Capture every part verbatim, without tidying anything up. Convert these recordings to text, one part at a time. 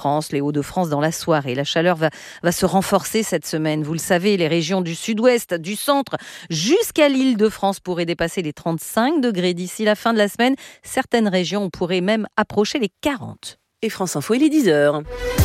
France, les Hauts-de-France dans la soirée. La chaleur va, va se renforcer cette semaine. Vous le savez, les régions du sud-ouest, du centre, jusqu'à l'Île-de-France pourraient dépasser les trente-cinq degrés d'ici la fin de la semaine. Certaines régions pourraient même approcher les quarante. Et France Info, il est dix heures.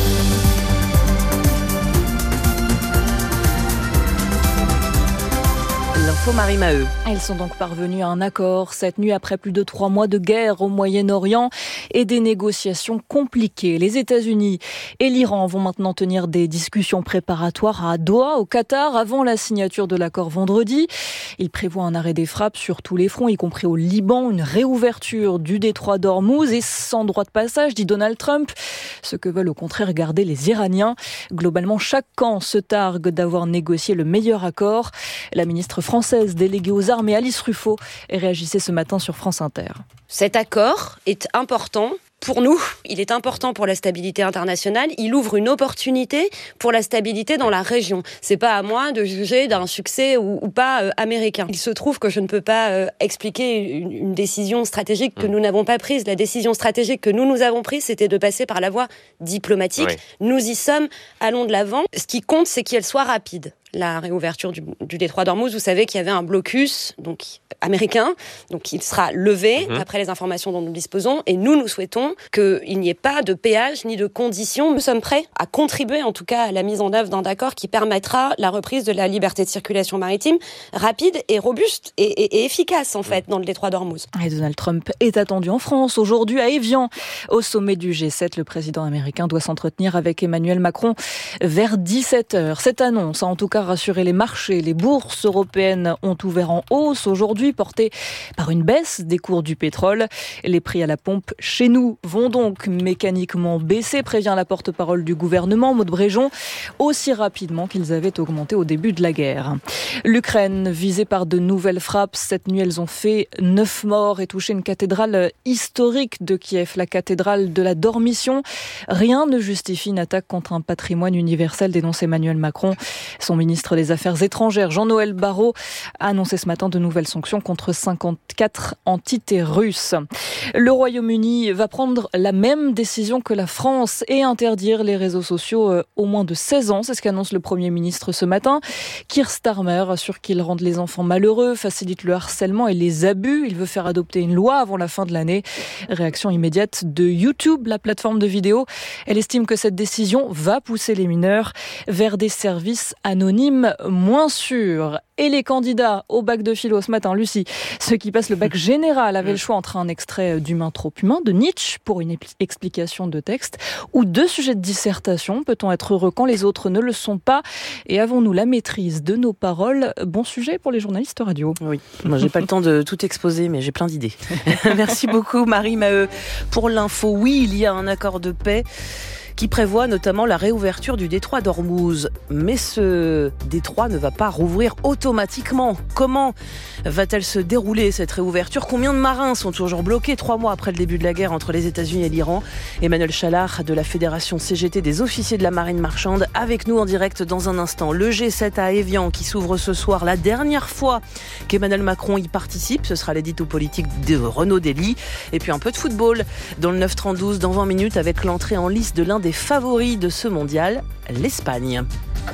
L'info Marie Maheu. Ils sont donc parvenus à un accord cette nuit après plus de trois mois de guerre au Moyen-Orient et des négociations compliquées. Les États-Unis et l'Iran vont maintenant tenir des discussions préparatoires à Doha, au Qatar, avant la signature de l'accord vendredi. Ils prévoient un arrêt des frappes sur tous les fronts, y compris au Liban, une réouverture du détroit d'Ormuz et sans droit de passage, dit Donald Trump. Ce que veulent au contraire garder les Iraniens. Globalement, chaque camp se targue d'avoir négocié le meilleur accord. La ministre française déléguée aux armes, Alice Ruffo, réagissait ce matin sur France Inter. Cet accord est important pour nous, il est important pour la stabilité internationale, il ouvre une opportunité pour la stabilité dans la région. C'est pas à moi de juger d'un succès ou, ou pas euh, américain. Il se trouve que je ne peux pas euh, expliquer une, une décision stratégique que nous n'avons pas prise. La décision stratégique que nous, nous avons prise, c'était de passer par la voie diplomatique. Oui. Nous y sommes, allons de l'avant. Ce qui compte, c'est qu'elle soit rapide. La réouverture du, du détroit d'Ormuz, vous savez qu'il y avait un blocus donc américain, donc il sera levé mmh. après les informations dont nous disposons, et nous, nous souhaitons qu'il n'y ait pas de péage ni de conditions. Nous sommes prêts à contribuer en tout cas à la mise en œuvre d'un accord qui permettra la reprise de la liberté de circulation maritime rapide et robuste et, et, et efficace en fait dans le détroit d'Ormuz. Et Donald Trump est attendu en France aujourd'hui à Évian. Au sommet du G sept, le président américain doit s'entretenir avec Emmanuel Macron vers dix-sept heures. Cette annonce a en tout cas rassuré les marchés. Les bourses européennes ont ouvert en hausse aujourd'hui, portées par une baisse des cours du pétrole. Les prix à la pompe chez nous vont donc mécaniquement baisser, prévient la porte-parole du gouvernement, Maud Bréjon, aussi rapidement qu'ils avaient augmenté au début de la guerre. L'Ukraine, visée par de nouvelles frappes. Cette nuit, elles ont fait neuf morts et touché une cathédrale historique de Kiev, la cathédrale de la Dormition. Rien ne justifie une attaque contre un patrimoine universel, dénonce Emmanuel Macron. Son ministre des Affaires étrangères, Jean-Noël Barrot, a annoncé ce matin de nouvelles sanctions contre cinquante-quatre entités russes. Le Royaume-Uni va prendre la même décision que la France et interdire les réseaux sociaux au moins de seize ans. C'est ce qu'annonce le Premier ministre ce matin. Keir Starmer assure qu'il rend les enfants malheureux, facilite le harcèlement et les abus. Il veut faire adopter une loi avant la fin de l'année. Réaction immédiate de YouTube, la plateforme de vidéo. Elle estime que cette décision va pousser les mineurs vers des services anonymes moins sûrs. Et les candidats au bac de philo ce matin, Lucie, ceux qui passent le bac général avaient le choix entre un extrait d'Humain trop humain de Nietzsche pour une explication de texte ou deux sujets de dissertation. Peut-on être heureux quand les autres ne le sont pas? Et avons-nous la maîtrise de nos paroles? Bon sujet pour les journalistes radio. Oui, moi j'ai pas le temps de tout exposer, mais j'ai plein d'idées. Merci beaucoup Marie Maheu pour l'info. Oui, il y a un accord de paix qui prévoit notamment la réouverture du détroit d'Ormuz. Mais ce détroit ne va pas rouvrir automatiquement. Comment va-t-elle se dérouler, cette réouverture? Combien de marins sont toujours bloqués trois mois après le début de la guerre entre les États-Unis et l'Iran? Emmanuel Chalard de la Fédération C G T des officiers de la marine marchande, avec nous en direct dans un instant. Le G sept à Évian qui s'ouvre ce soir, la dernière fois qu'Emmanuel Macron y participe. Ce sera l'édito politique de Renaud Dely. Et puis un peu de football dans le neuf trente-douze dans vingt minutes avec l'entrée en lice de l'un des favoris de ce mondial, l'Espagne.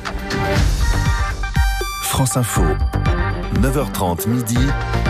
France Info, neuf heures trente midi,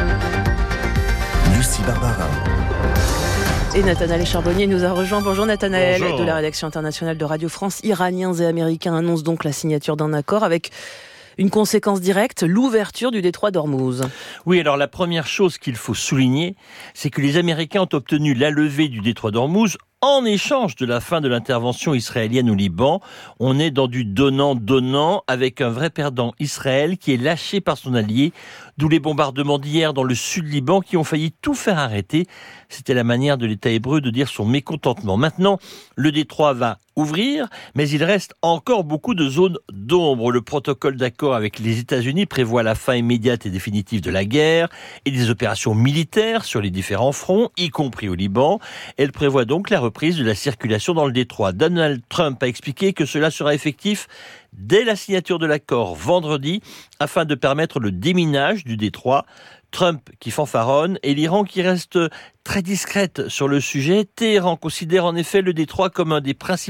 Lucie Barbara. Et Nathanaël Charbonnier nous a rejoint. Bonjour Nathanaël, Bonjour. De la rédaction internationale de Radio France. Iraniens et Américains annoncent donc la signature d'un accord avec une conséquence directe, l'ouverture du détroit d'Ormuz. Oui, alors la première chose qu'il faut souligner, c'est que les Américains ont obtenu la levée du détroit d'Ormuz en échange de la fin de l'intervention israélienne au Liban. On est dans du donnant-donnant avec un vrai perdant, Israël, qui est lâché par son allié, d'où les bombardements d'hier dans le sud Liban qui ont failli tout faire arrêter. C'était la manière de l'État hébreu de dire son mécontentement. Maintenant, le détroit va ouvrir, mais il reste encore beaucoup de zones d'ombre. Le protocole d'accord avec les États-Unis prévoit la fin immédiate et définitive de la guerre et des opérations militaires sur les différents fronts, y compris au Liban. Elle prévoit donc la reprise de la circulation dans le détroit. Donald Trump a expliqué que cela sera effectif dès la signature de l'accord vendredi, afin de permettre le déminage du détroit. Trump qui fanfaronne et l'Iran qui reste très discrète sur le sujet. Téhéran considère en effet le détroit comme un des principaux instruments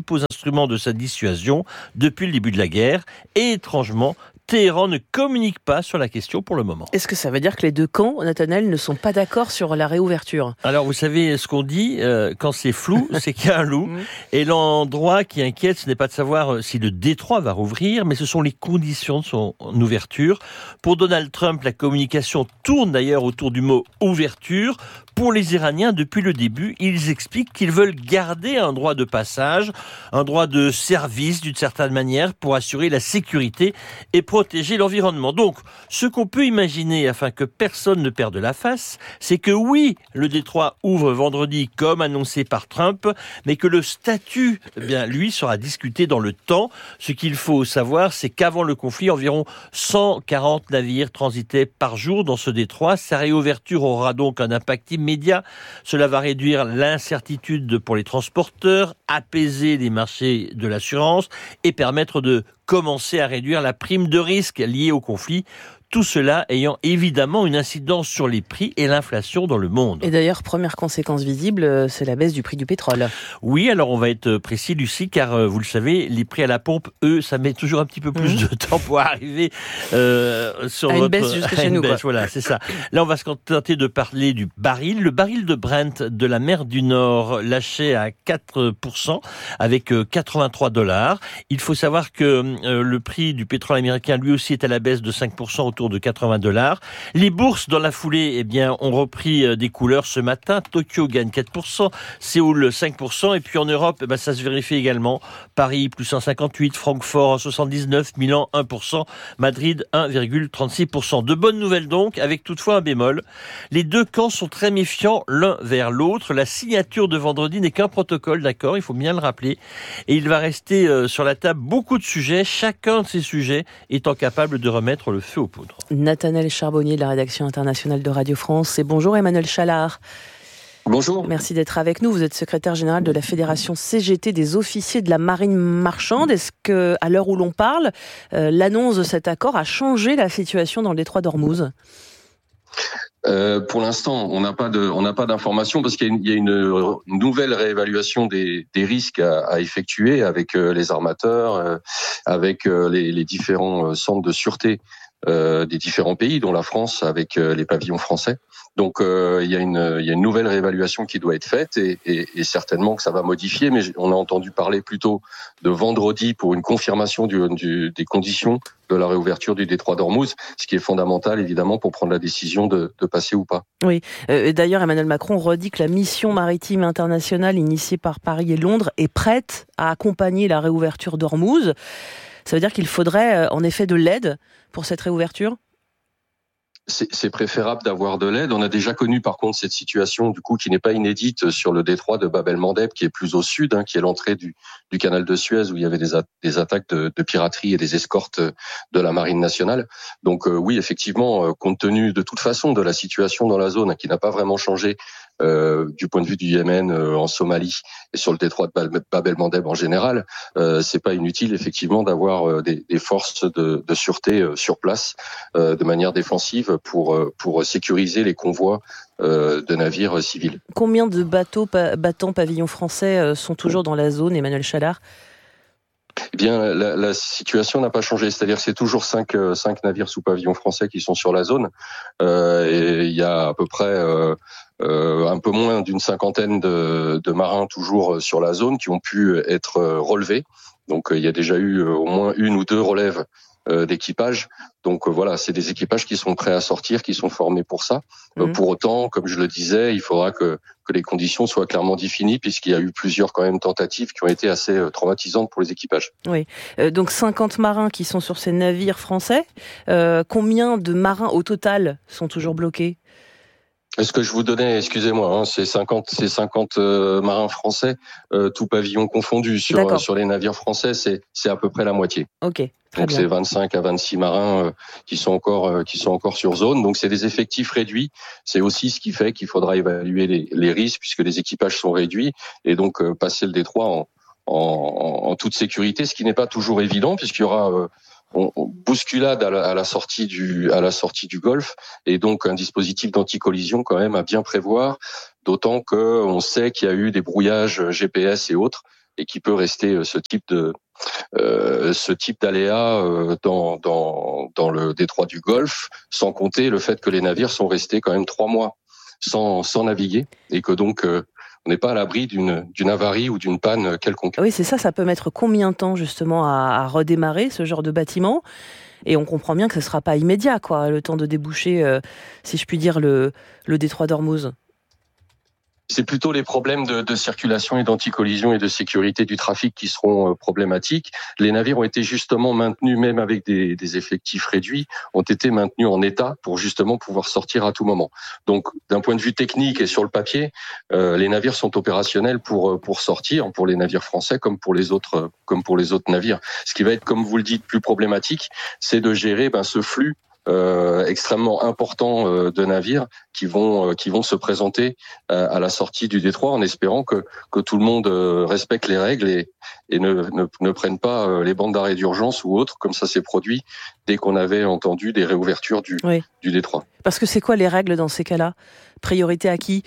instrument de sa dissuasion depuis le début de la guerre. Et étrangement, Téhéran ne communique pas sur la question pour le moment. Est-ce que ça veut dire que les deux camps, Nathanaël, ne sont pas d'accord sur la réouverture ? Alors, vous savez, ce qu'on dit, euh, quand c'est flou, c'est qu'il y a un loup. Et l'endroit qui inquiète, ce n'est pas de savoir si le détroit va rouvrir, mais ce sont les conditions de son ouverture. Pour Donald Trump, la communication tourne d'ailleurs autour du mot « ouverture ». Pour les Iraniens, depuis le début, ils expliquent qu'ils veulent garder un droit de passage, un droit de service d'une certaine manière pour assurer la sécurité et protéger l'environnement. Donc, ce qu'on peut imaginer afin que personne ne perde la face, c'est que oui, le détroit ouvre vendredi comme annoncé par Trump, mais que le statut, eh bien, lui, sera discuté dans le temps. Ce qu'il faut savoir, c'est qu'avant le conflit, environ cent quarante navires transitaient par jour dans ce détroit. Sa réouverture aura donc un impact immédiat. Médias. Cela va réduire l'incertitude pour les transporteurs, apaiser les marchés de l'assurance et permettre de commencer à réduire la prime de risque liée au conflit. Tout cela ayant évidemment une incidence sur les prix et l'inflation dans le monde. Et d'ailleurs, première conséquence visible, c'est la baisse du prix du pétrole. Oui, alors on va être précis, Lucie, car vous le savez, les prix à la pompe, eux, ça met toujours un petit peu plus mmh. de temps pour arriver euh, sur à votre... une baisse jusqu'à chez nous. Baisse, voilà, c'est ça. Là, on va se contenter de parler du baril. Le baril de Brent de la mer du Nord lâchait à quatre pour cent avec quatre-vingt-trois dollars. Il faut savoir que euh, le prix du pétrole américain, lui aussi, est à la baisse de cinq pour cent autour de quatre-vingts dollars. Les bourses, dans la foulée, eh bien, ont repris des couleurs ce matin. Tokyo gagne quatre pour cent, Séoul cinq pour cent, et puis en Europe, eh bien, ça se vérifie également. Paris, plus un virgule cinquante-huit, Francfort, un virgule soixante-dix-neuf, Milan, un pour cent, Madrid, un virgule trente-six pour cent. De bonnes nouvelles donc, avec toutefois un bémol. Les deux camps sont très méfiants l'un vers l'autre. La signature de vendredi n'est qu'un protocole, d'accord, il faut bien le rappeler. Et il va rester euh, sur la table beaucoup de sujets. Chacun de ces sujets étant capable de remettre le feu aux poudres. Nathanaël Charbonnier de la rédaction internationale de Radio France. Et bonjour Emmanuel Chalard. Bonjour. Merci d'être avec nous. Vous êtes secrétaire général de la Fédération C G T des officiers de la marine marchande. Est-ce que, à l'heure où l'on parle, euh, l'annonce de cet accord a changé la situation dans le détroit d'Ormuz ? Euh, pour l'instant, on n'a pas de, on n'a pas d'informations parce qu'il y a une, il y a une, une nouvelle réévaluation des, des risques à, à effectuer avec euh, les armateurs, euh, avec euh, les, les différents euh, centres de sûreté euh, des différents pays, dont la France avec euh, les pavillons français. Donc euh, il y a une, il y a une nouvelle réévaluation qui doit être faite et, et, et certainement que ça va modifier. Mais on a entendu parler plutôt de vendredi pour une confirmation du, du, des conditions de la réouverture du détroit d'Ormuz, ce qui est fondamental évidemment pour prendre la décision de, de passer ou pas. Oui, euh, d'ailleurs Emmanuel Macron redit que la mission maritime internationale initiée par Paris et Londres est prête à accompagner la réouverture d'Ormuz. Ça veut dire qu'il faudrait en effet de l'aide pour cette réouverture ? C'est, c'est préférable d'avoir de l'aide. On a déjà connu par contre cette situation du coup qui n'est pas inédite sur le détroit de Bab el-Mandeb qui est plus au sud, hein, qui est l'entrée du, du canal de Suez où il y avait des, a- des attaques de, de piraterie et des escortes de la marine nationale. Donc euh, oui, effectivement, euh, compte tenu de toute façon de la situation dans la zone hein, qui n'a pas vraiment changé euh, du point de vue du Yémen, euh, en Somalie et sur le détroit de Bab el-Mandeb en général, euh, c'est pas inutile effectivement d'avoir euh, des, des forces de, de sûreté euh, sur place euh, de manière défensive pour pour sécuriser les convois euh, de navires civils. Combien de bateaux pa- battants pavillon français euh, sont toujours dans la zone, Emmanuel Chalard ? Eh bien, la, la situation n'a pas changé. C'est-à-dire que c'est toujours cinq, euh, cinq navires sous pavillon français qui sont sur la zone. Euh, et il y a à peu près euh, euh, un peu moins d'une cinquantaine de, de marins toujours sur la zone qui ont pu être relevés. Donc, il y a déjà eu au moins une ou deux relèves euh, d'équipage. Donc, euh, voilà, c'est des équipages qui sont prêts à sortir, qui sont formés pour ça. Mmh. Euh, pour autant, comme je le disais, il faudra que, que les conditions soient clairement définies puisqu'il y a eu plusieurs quand même tentatives qui ont été assez euh, traumatisantes pour les équipages. Oui, euh, donc cinquante marins qui sont sur ces navires français. Euh, combien de marins au total sont toujours bloqués ? Est-ce que je vous donnais, excusez-moi, hein, c'est cinquante, c'est cinquante euh, marins français, euh, tout pavillon confondu sur euh, sur les navires français, c'est c'est à peu près la moitié. Ok. Très donc bien. c'est vingt-cinq à vingt-six marins euh, qui sont encore euh, qui sont encore sur zone. Donc c'est des effectifs réduits. C'est aussi ce qui fait qu'il faudra évaluer les, les risques puisque les équipages sont réduits et donc euh, passer le détroit en, en en toute sécurité, ce qui n'est pas toujours évident puisqu'il y aura euh, On, on bousculade à la, à la sortie du à la sortie du Golfe et donc un dispositif d'anti-collision quand même à bien prévoir, d'autant que on sait qu'il y a eu des brouillages G P S et autres et qui peut rester ce type de euh, ce type d'aléa euh, dans dans dans le détroit du Golfe, sans compter le fait que les navires sont restés quand même trois mois sans sans naviguer et que donc euh, on n'est pas à l'abri d'une, d'une avarie ou d'une panne quelconque. Oui, c'est ça, ça peut mettre combien de temps justement à, à redémarrer ce genre de bâtiment ? Et on comprend bien que ce ne sera pas immédiat, quoi, le temps de déboucher, euh, si je puis dire, le, le détroit d'Ormuz. C'est plutôt les problèmes de, de circulation et d'anti-collision et de sécurité du trafic qui seront euh, problématiques. Les navires ont été justement maintenus, même avec des, des effectifs réduits, ont été maintenus en état pour justement pouvoir sortir à tout moment. Donc, d'un point de vue technique et sur le papier, euh, les navires sont opérationnels pour pour sortir, pour les navires français comme pour les autres comme pour les autres navires. Ce qui va être, comme vous le dites, plus problématique, c'est de gérer ben, ce flux Euh, extrêmement important euh, de navires qui vont euh, qui vont se présenter euh, à la sortie du détroit en espérant que que tout le monde euh, respecte les règles et et ne ne, ne prenne pas euh, les bandes d'arrêt d'urgence ou autres comme ça s'est produit dès qu'on avait entendu des réouvertures du oui. du détroit. Parce que c'est quoi les règles dans ces cas-là ? Priorité à qui ?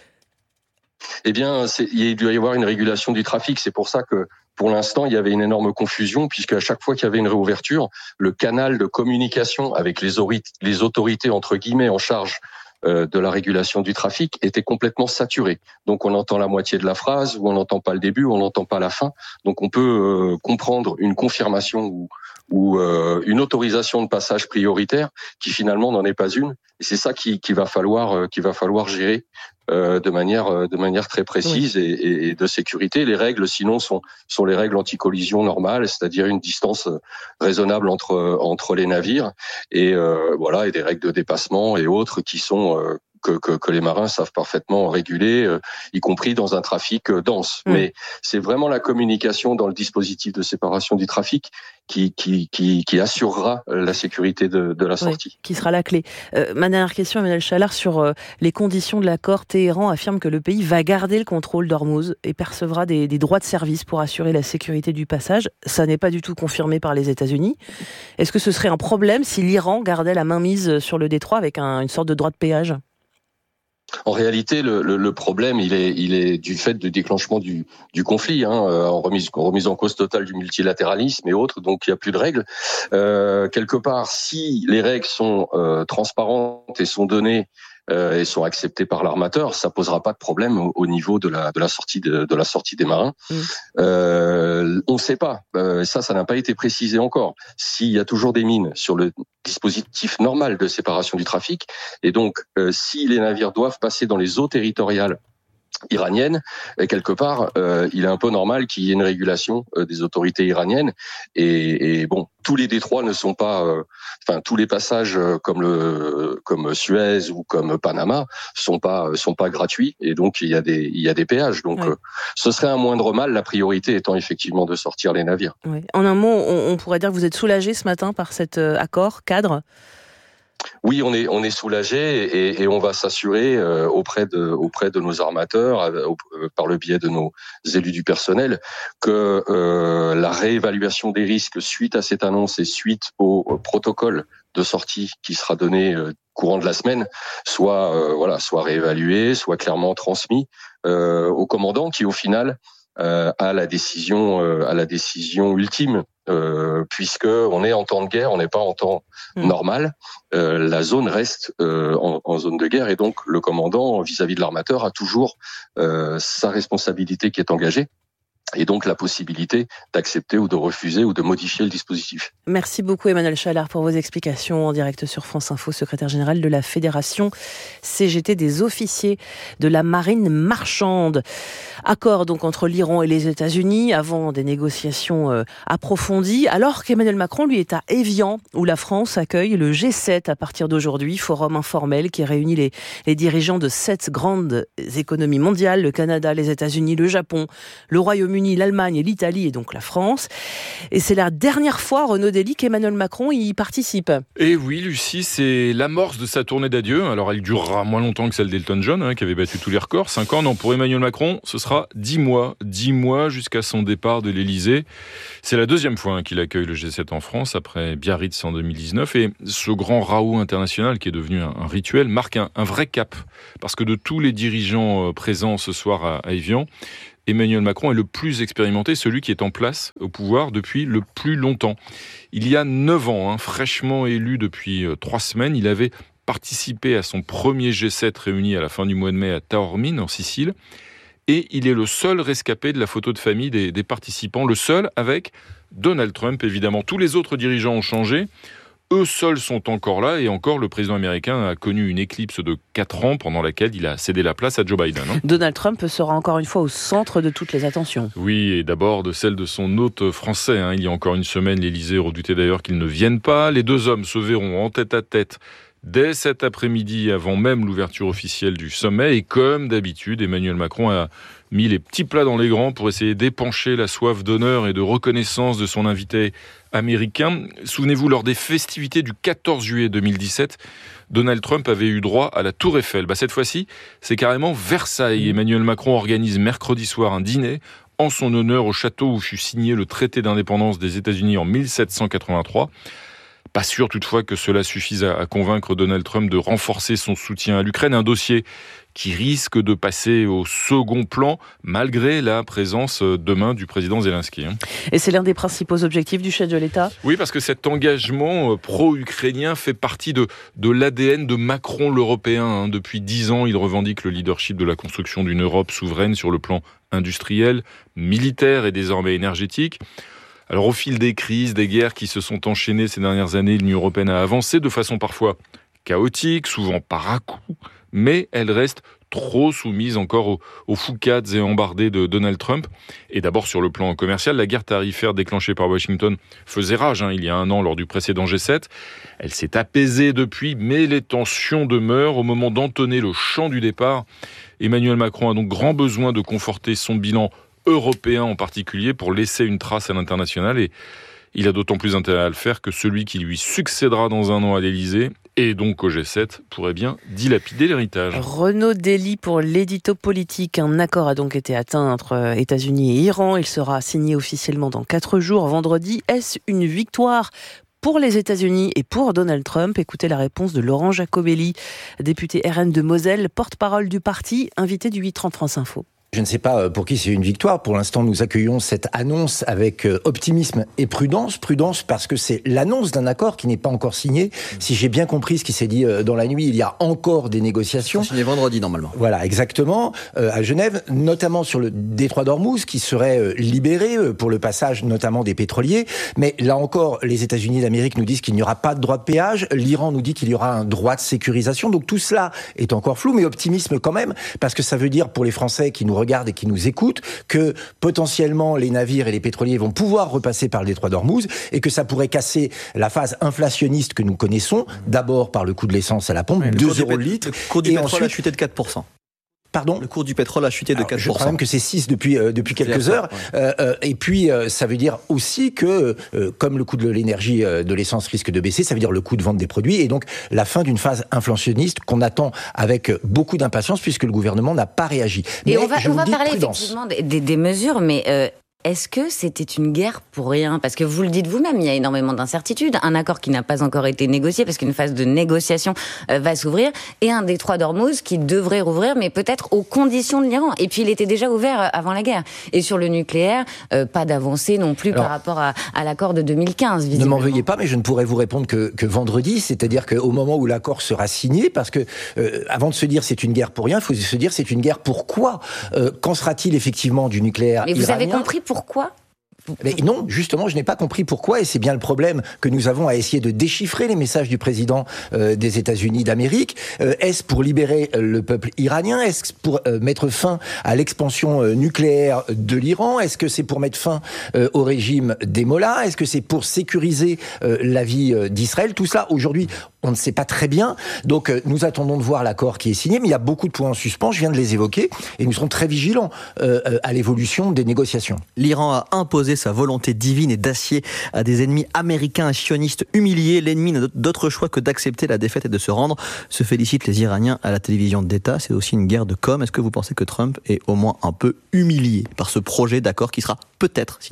Eh bien, c'est, il doit y avoir une régulation du trafic. C'est pour ça que, pour l'instant, il y avait une énorme confusion, puisque à chaque fois qu'il y avait une réouverture, le canal de communication avec les, ori- les autorités, entre guillemets, en charge euh, de la régulation du trafic était complètement saturé. Donc, on entend la moitié de la phrase, ou on n'entend pas le début, ou on n'entend pas la fin. Donc, on peut euh, comprendre une confirmation ou, ou euh, une autorisation de passage prioritaire qui, finalement, n'en est pas une. Et c'est ça qui, qui va falloir, euh, qui va falloir gérer. Euh, de manière de manière très précise oui. et, et de sécurité. Les règles, sinon, sont sont les règles anti-collision normales, c'est-à-dire une distance raisonnable entre entre les navires et euh, voilà et des règles de dépassement et autres qui sont euh, que, que que les marins savent parfaitement réguler, euh, y compris dans un trafic euh, dense. Mmh. Mais c'est vraiment la communication dans le dispositif de séparation du trafic qui qui qui, qui assurera la sécurité de, de la sortie. Oui, qui sera la clé. Euh, ma dernière question, Emmanuel Chalard, sur euh, les conditions de l'accord. Téhéran affirme que le pays va garder le contrôle d'Ormuz et percevra des, des droits de service pour assurer la sécurité du passage. Ça n'est pas du tout confirmé par les États-Unis. Est-ce que ce serait un problème si l'Iran gardait la mainmise sur le détroit avec un, une sorte de droit de péage ? En réalité, le, le, le problème, il est, il est du fait du déclenchement du, du conflit, hein, en remise, remise en cause totale du multilatéralisme et autres. Donc, il n'y a plus de règles. Euh, quelque part, si les règles sont euh, transparentes et sont données euh, et sont acceptées par l'armateur, ça posera pas de problème au, au niveau de la, de la sortie de, de la sortie des marins. Mmh. Euh, on ne sait pas. Euh, ça, ça n'a pas été précisé encore. S'il y a toujours des mines sur le dispositif normal de séparation du trafic, et donc euh, si les navires doivent passer dans les eaux territoriales iraniennes, et quelque part, euh, il est un peu normal qu'il y ait une régulation euh, des autorités iraniennes. Et, et bon, tous les détroits ne sont pas, euh, enfin tous les passages euh, comme le, comme Suez ou comme Panama sont pas, sont pas gratuits. Et donc il y a des, il y a des péages. Donc ouais. euh, ce serait un moindre mal. La priorité étant effectivement de sortir les navires. Ouais. En un mot, on, on pourrait dire que vous êtes soulagé ce matin par cet euh, accord cadre. Oui, on est on est soulagé et, et on va s'assurer euh, auprès de auprès de nos armateurs, euh, par le biais de nos élus du personnel, que euh, la réévaluation des risques suite à cette annonce et suite au, au protocole de sortie qui sera donné euh, courant de la semaine soit euh, voilà soit réévaluée, soit clairement transmis euh, au commandant qui au final euh, a la décision euh, à la décision ultime. Euh, puisque on est en temps de guerre, on n'est pas en temps mmh. normal. Euh, la zone reste euh, en, en zone de guerre et donc le commandant vis-à-vis de l'armateur a toujours euh, sa responsabilité qui est engagée. Et donc la possibilité d'accepter ou de refuser ou de modifier le dispositif. Merci beaucoup Emmanuel Chalard pour vos explications en direct sur France Info, secrétaire général de la Fédération C G T des officiers de la marine marchande. Accord donc entre l'Iran et les États-Unis avant des négociations euh, approfondies, alors qu'Emmanuel Macron lui est à Évian où la France accueille le G sept à partir d'aujourd'hui, forum informel qui réunit les, les dirigeants de sept grandes économies mondiales, le Canada, les États-Unis, le Japon, le Royaume-Uni, l'Allemagne, l'Italie et donc la France. Et c'est la dernière fois, Renaud Dely, qu'Emmanuel Macron y participe. Et oui, Lucie, c'est l'amorce de sa tournée d'adieu. Alors, elle durera moins longtemps que celle d'Elton John, hein, qui avait battu tous les records. Cinq ans, non, pour Emmanuel Macron, ce sera dix mois. Dix mois jusqu'à son départ de l'Élysée. C'est la deuxième fois hein, qu'il accueille le G sept en France, après Biarritz en deux mille dix-neuf. Et ce grand raout international, qui est devenu un, un rituel, marque un, un vrai cap. Parce que de tous les dirigeants euh, présents ce soir à, à Évian, Emmanuel Macron est le plus expérimenté, celui qui est en place au pouvoir depuis le plus longtemps. Il y a neuf ans, hein, fraîchement élu depuis euh, trois semaines, il avait participé à son premier G sept réuni à la fin du mois de mai à Taormine, en Sicile. Et il est le seul rescapé de la photo de famille des, des participants, le seul avec Donald Trump, évidemment. Tous les autres dirigeants ont changé. Eux seuls sont encore là, et encore le président américain a connu une éclipse de quatre ans pendant laquelle il a cédé la place à Joe Biden. Hein. Donald Trump sera encore une fois au centre de toutes les attentions. Oui, et d'abord de celle de son hôte français. Hein. Il y a encore une semaine, l'Élysée redoutait d'ailleurs qu'il ne vienne pas. Les deux hommes se verront en tête à tête dès cet après-midi, avant même l'ouverture officielle du sommet. Et comme d'habitude, Emmanuel Macron a mis les petits plats dans les grands pour essayer d'épancher la soif d'honneur et de reconnaissance de son invité américain. Souvenez-vous, lors des festivités du quatorze juillet deux mille dix-sept, Donald Trump avait eu droit à la Tour Eiffel. Bah, cette fois-ci, c'est carrément Versailles. Emmanuel Macron organise mercredi soir un dîner en son honneur au château où fut signé le traité d'indépendance des États-Unis en mille sept cent quatre-vingt-trois. Pas sûr toutefois que cela suffise à convaincre Donald Trump de renforcer son soutien à l'Ukraine, un dossier qui risque de passer au second plan malgré la présence demain du président Zelensky. Et c'est l'un des principaux objectifs du chef de l'État ? Oui, parce que cet engagement pro-ukrainien fait partie de, de l'A D N de Macron l'Européen. Depuis dix ans, il revendique le leadership de la construction d'une Europe souveraine sur le plan industriel, militaire et désormais énergétique. Alors au fil des crises, des guerres qui se sont enchaînées ces dernières années, l'Union européenne a avancé de façon parfois chaotique, souvent par à-coups, mais elle reste trop soumise encore aux, aux foucades et embardées de Donald Trump. Et d'abord sur le plan commercial, la guerre tarifaire déclenchée par Washington faisait rage hein, il y a un an lors du précédent G sept. Elle s'est apaisée depuis, mais les tensions demeurent. Au moment d'entonner le chant du départ, Emmanuel Macron a donc grand besoin de conforter son bilan européen en particulier pour laisser une trace à l'international, et il a d'autant plus intérêt à le faire que celui qui lui succédera dans un an à l'Élysée et donc au G sept pourrait bien dilapider l'héritage. Renaud Dely pour l'édito politique. Un accord a donc été atteint entre États-Unis et Iran. Il sera signé officiellement dans quatre jours, vendredi. Est-ce une victoire pour les États-Unis et pour Donald Trump? Écoutez la réponse de Laurent Jacobelli, député R N de Moselle, porte-parole du parti, invité du huit trente France Info. Je ne sais pas pour qui c'est une victoire. Pour l'instant, nous accueillons cette annonce avec optimisme et prudence. Prudence parce que c'est l'annonce d'un accord qui n'est pas encore signé. Si j'ai bien compris ce qui s'est dit dans la nuit, il y a encore des négociations. Signé vendredi, normalement. Voilà, exactement. Euh, à Genève, notamment sur le détroit d'Ormuz, qui serait libéré pour le passage notamment des pétroliers. Mais là encore, les États-Unis d'Amérique nous disent qu'il n'y aura pas de droit de péage. L'Iran nous dit qu'il y aura un droit de sécurisation. Donc tout cela est encore flou, mais optimisme quand même, parce que ça veut dire pour les Français qui nous regardent et qui nous écoutent, que potentiellement les navires et les pétroliers vont pouvoir repasser par le détroit d'Ormuz et que ça pourrait casser la phase inflationniste que nous connaissons, d'abord par le coût de l'essence à la pompe, oui, deux euros le litre. Le cours du et pétrole ensuite, a chuté de quatre pour cent. Pardon ? Le cours du pétrole a chuté de Alors, quatre pour cent. Je crois même que c'est six depuis, euh, depuis quelques heures. Ouais. Euh, euh, et puis, euh, ça veut dire aussi que, euh, comme le coût de l'énergie, euh, de l'essence risque de baisser, ça veut dire le coût de vente des produits et donc la fin d'une phase inflationniste qu'on attend avec beaucoup d'impatience puisque le gouvernement n'a pas réagi. Et mais on va, je on va parler prudence. effectivement des, des, des mesures, mais... Euh... Est-ce que c'était une guerre pour rien ? Parce que vous le dites vous-même, il y a énormément d'incertitudes. Un accord qui n'a pas encore été négocié, parce qu'une phase de négociation euh, va s'ouvrir, et un détroit d'Ormuz qui devrait rouvrir, mais peut-être aux conditions de l'Iran. Et puis il était déjà ouvert avant la guerre. Et sur le nucléaire, euh, pas d'avancée non plus Alors, par rapport à, à l'accord de deux mille quinze, visiblement. Ne m'en veuillez pas, mais je ne pourrais vous répondre que, que vendredi, c'est-à-dire qu'au moment où l'accord sera signé, parce que euh, avant de se dire c'est une guerre pour rien, il faut se dire c'est une guerre pourquoi ? euh, Qu'en sera-t-il effectivement du nucléaire Mais vous iranien ? avez compris pourquoi ? Mais non, justement, je n'ai pas compris pourquoi, et c'est bien le problème que nous avons à essayer de déchiffrer les messages du président euh, des États-Unis d'Amérique. Euh, est-ce pour libérer le peuple iranien ? Est-ce pour euh, mettre fin à l'expansion euh, nucléaire de l'Iran ? Est-ce que c'est pour mettre fin euh, au régime des Mollahs ? Est-ce que c'est pour sécuriser euh, la vie euh, d'Israël ? Tout cela, aujourd'hui, on ne sait pas très bien. Donc, euh, nous attendons de voir l'accord qui est signé, mais il y a beaucoup de points en suspens, je viens de les évoquer, et nous serons très vigilants euh, euh, à l'évolution des négociations. L'Iran a imposé sa volonté divine et d'acier à des ennemis américains et sionistes humiliés. L'ennemi n'a d'autre choix que d'accepter la défaite et de se rendre. Se félicitent les Iraniens à la télévision d'État. C'est aussi une guerre de com. Est-ce que vous pensez que Trump est au moins un peu humilié par ce projet d'accord qui sera peut-être signé vendredi ?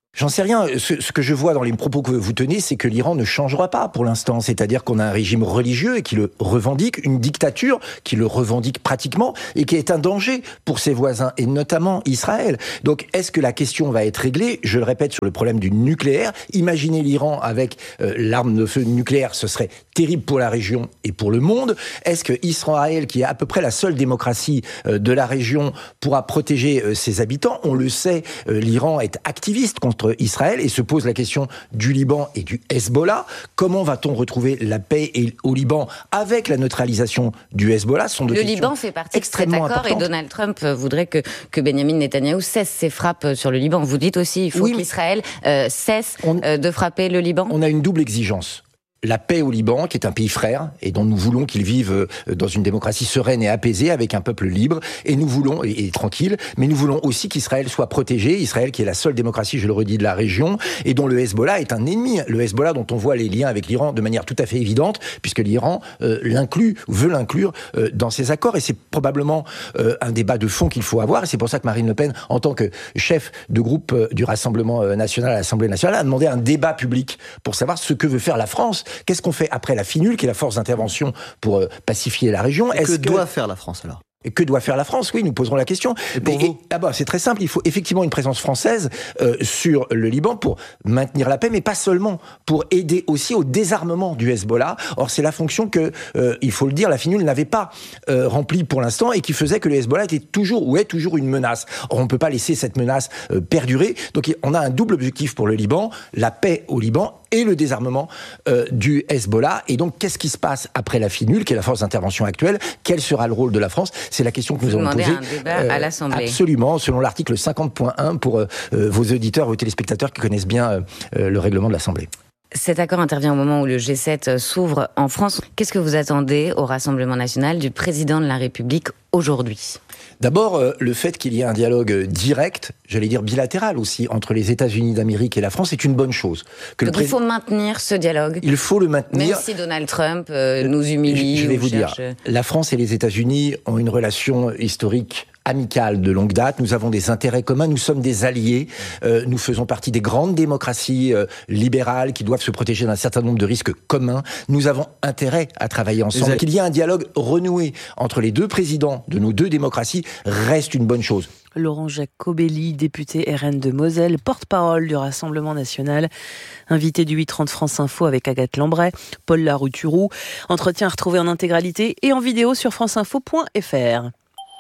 J'en sais rien. Ce, ce que je vois dans les propos que vous tenez, c'est que l'Iran ne changera pas pour l'instant. C'est-à-dire qu'on a un régime religieux et qui le revendique, une dictature qui le revendique pratiquement et qui est un danger pour ses voisins, et notamment Israël. Donc, est-ce que la question va être réglée ? Je le répète, sur le problème du nucléaire. Imaginez l'Iran avec euh, l'arme de feu nucléaire, ce serait terrible pour la région et pour le monde. Est-ce que Israël, qui est à peu près la seule démocratie euh, de la région, pourra protéger euh, ses habitants ? On le sait, euh, l'Iran est activiste contre Israël et se pose la question du Liban et du Hezbollah. Comment va-t-on retrouver la paix au Liban avec la neutralisation du Hezbollah ? Ce sont deux Le questions Liban fait partie de cet accord importantes. Et Donald Trump voudrait que, que Benjamin Netanyahou cesse ses frappes sur le Liban. Vous dites aussi qu'il faut oui, qu'Israël euh, cesse on, euh, de frapper le Liban ? On a une double exigence. La paix au Liban, qui est un pays frère, et dont nous voulons qu'il vive dans une démocratie sereine et apaisée, avec un peuple libre, et nous voulons, et, et tranquille, mais nous voulons aussi qu'Israël soit protégé, Israël qui est la seule démocratie, je le redis, de la région, et dont le Hezbollah est un ennemi. Le Hezbollah dont on voit les liens avec l'Iran de manière tout à fait évidente, puisque l'Iran euh, l'inclut, veut l'inclure euh, dans ses accords, et c'est probablement euh, un débat de fond qu'il faut avoir, et c'est pour ça que Marine Le Pen, en tant que chef de groupe euh, du Rassemblement national à l'Assemblée nationale, a demandé un débat public pour savoir ce que veut faire la France. Qu'est-ce qu'on fait après la FINUL, qui est la force d'intervention pour euh, pacifier la région ? Est-ce que, que doit faire la France alors ? Et que doit faire la France ? Oui, nous poserons la question. Et pour et, vous et, ah bah, c'est très simple, il faut effectivement une présence française euh, sur le Liban pour maintenir la paix, mais pas seulement, pour aider aussi au désarmement du Hezbollah. Or, c'est la fonction que, euh, il faut le dire, la FINUL n'avait pas euh, remplie pour l'instant et qui faisait que le Hezbollah était toujours, ou est toujours une menace. Or, on ne peut pas laisser cette menace euh, perdurer. Donc, on a un double objectif pour le Liban, la paix au Liban et le désarmement euh, du Hezbollah. Et donc, qu'est-ce qui se passe après la FINUL, qui est la force d'intervention actuelle ? Quel sera le rôle de la France ? C'est la question que nous Vous avons posée. un débat euh, à l'Assemblée. Absolument, selon l'article cinquante point un pour euh, vos auditeurs, vos téléspectateurs qui connaissent bien euh, le règlement de l'Assemblée. Cet accord intervient au moment où le G sept s'ouvre en France. Qu'est-ce que vous attendez au Rassemblement national du président de la République aujourd'hui ? D'abord, euh, le fait qu'il y ait un dialogue direct, j'allais dire bilatéral aussi, entre les États-Unis d'Amérique et la France, est une bonne chose. Que Donc le il faut maintenir ce dialogue. Il faut le maintenir. Même si Donald Trump euh, nous humilie. Je, je vais ou vous cherche... dire, la France et les États-Unis ont une relation historique amicale de longue date. Nous avons des intérêts communs, nous sommes des alliés, euh, nous faisons partie des grandes démocraties euh, libérales qui doivent se protéger d'un certain nombre de risques communs. Nous avons intérêt à travailler ensemble. Qu'il y ait un dialogue renoué entre les deux présidents de nos deux démocraties reste une bonne chose. Laurent Jacobelli, député R N de Moselle, porte-parole du Rassemblement national, invité du huit trente France Info avec Agathe Lambray, Paul Larouturou. Entretien à retrouver en intégralité et en vidéo sur franceinfo point f r.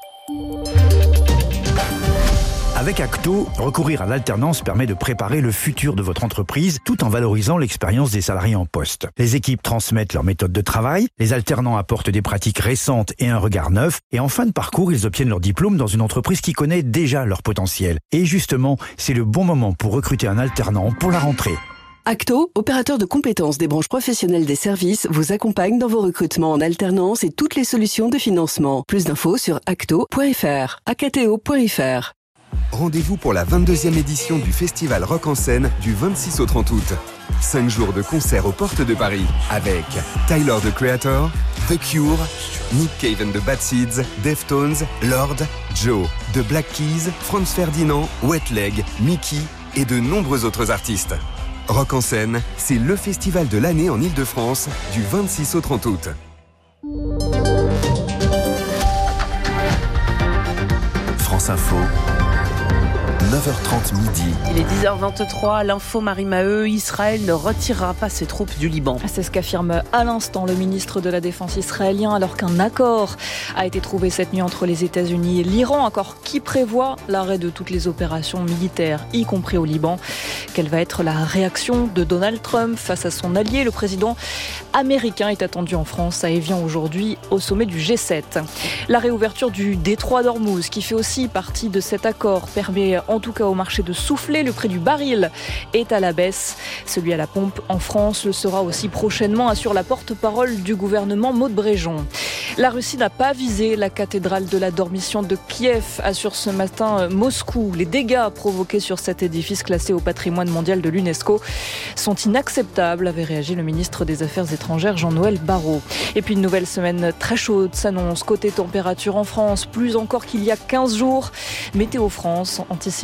Avec Acto, recourir à l'alternance permet de préparer le futur de votre entreprise tout en valorisant l'expérience des salariés en poste. Les équipes transmettent leur méthode de travail, les alternants apportent des pratiques récentes et un regard neuf, et en fin de parcours, ils obtiennent leur diplôme dans une entreprise qui connaît déjà leur potentiel. Et justement, c'est le bon moment pour recruter un alternant pour la rentrée. Acto, opérateur de compétences des branches professionnelles des services, vous accompagne dans vos recrutements en alternance et toutes les solutions de financement. Plus d'infos sur acto point f r, acto point f r. Rendez-vous pour la vingt-deuxième édition du festival Rock en scène du vingt-six au trente août. Cinq jours de concerts aux portes de Paris avec Tyler, the Creator, The Cure, Nick Cave and the Bad Seeds, Deftones, Lord, Joe, The Black Keys, Franz Ferdinand, Wet Leg, Mickey et de nombreux autres artistes. Rock en scène, c'est le festival de l'année en Ile-de-France du vingt-six au trente août. France Info. neuf heures trente midi. Il est dix heures vingt-trois, l'info Marie Maheu, Israël ne retirera pas ses troupes du Liban. C'est ce qu'affirme à l'instant le ministre de la Défense israélien alors qu'un accord a été trouvé cette nuit entre les États-Unis et l'Iran, accord qui prévoit l'arrêt de toutes les opérations militaires, y compris au Liban. Quelle va être la réaction de Donald Trump face à son allié ? Le président américain est attendu en France à Évian aujourd'hui au sommet du G sept. La réouverture du détroit d'Ormuz, qui fait aussi partie de cet accord, permet en tout cas au marché de souffler. Le prix du baril est à la baisse. Celui à la pompe en France le sera aussi prochainement, assure la porte-parole du gouvernement Maud Bréjon. La Russie n'a pas visé la cathédrale de la Dormition de Kiev, assure ce matin Moscou. Les dégâts provoqués sur cet édifice classé au patrimoine mondial de l'UNESCO sont inacceptables, avait réagi le ministre des Affaires étrangères Jean-Noël Barrot. Et puis une nouvelle semaine très chaude s'annonce. Côté température en France, plus encore qu'il y a quinze jours. Météo France anticipe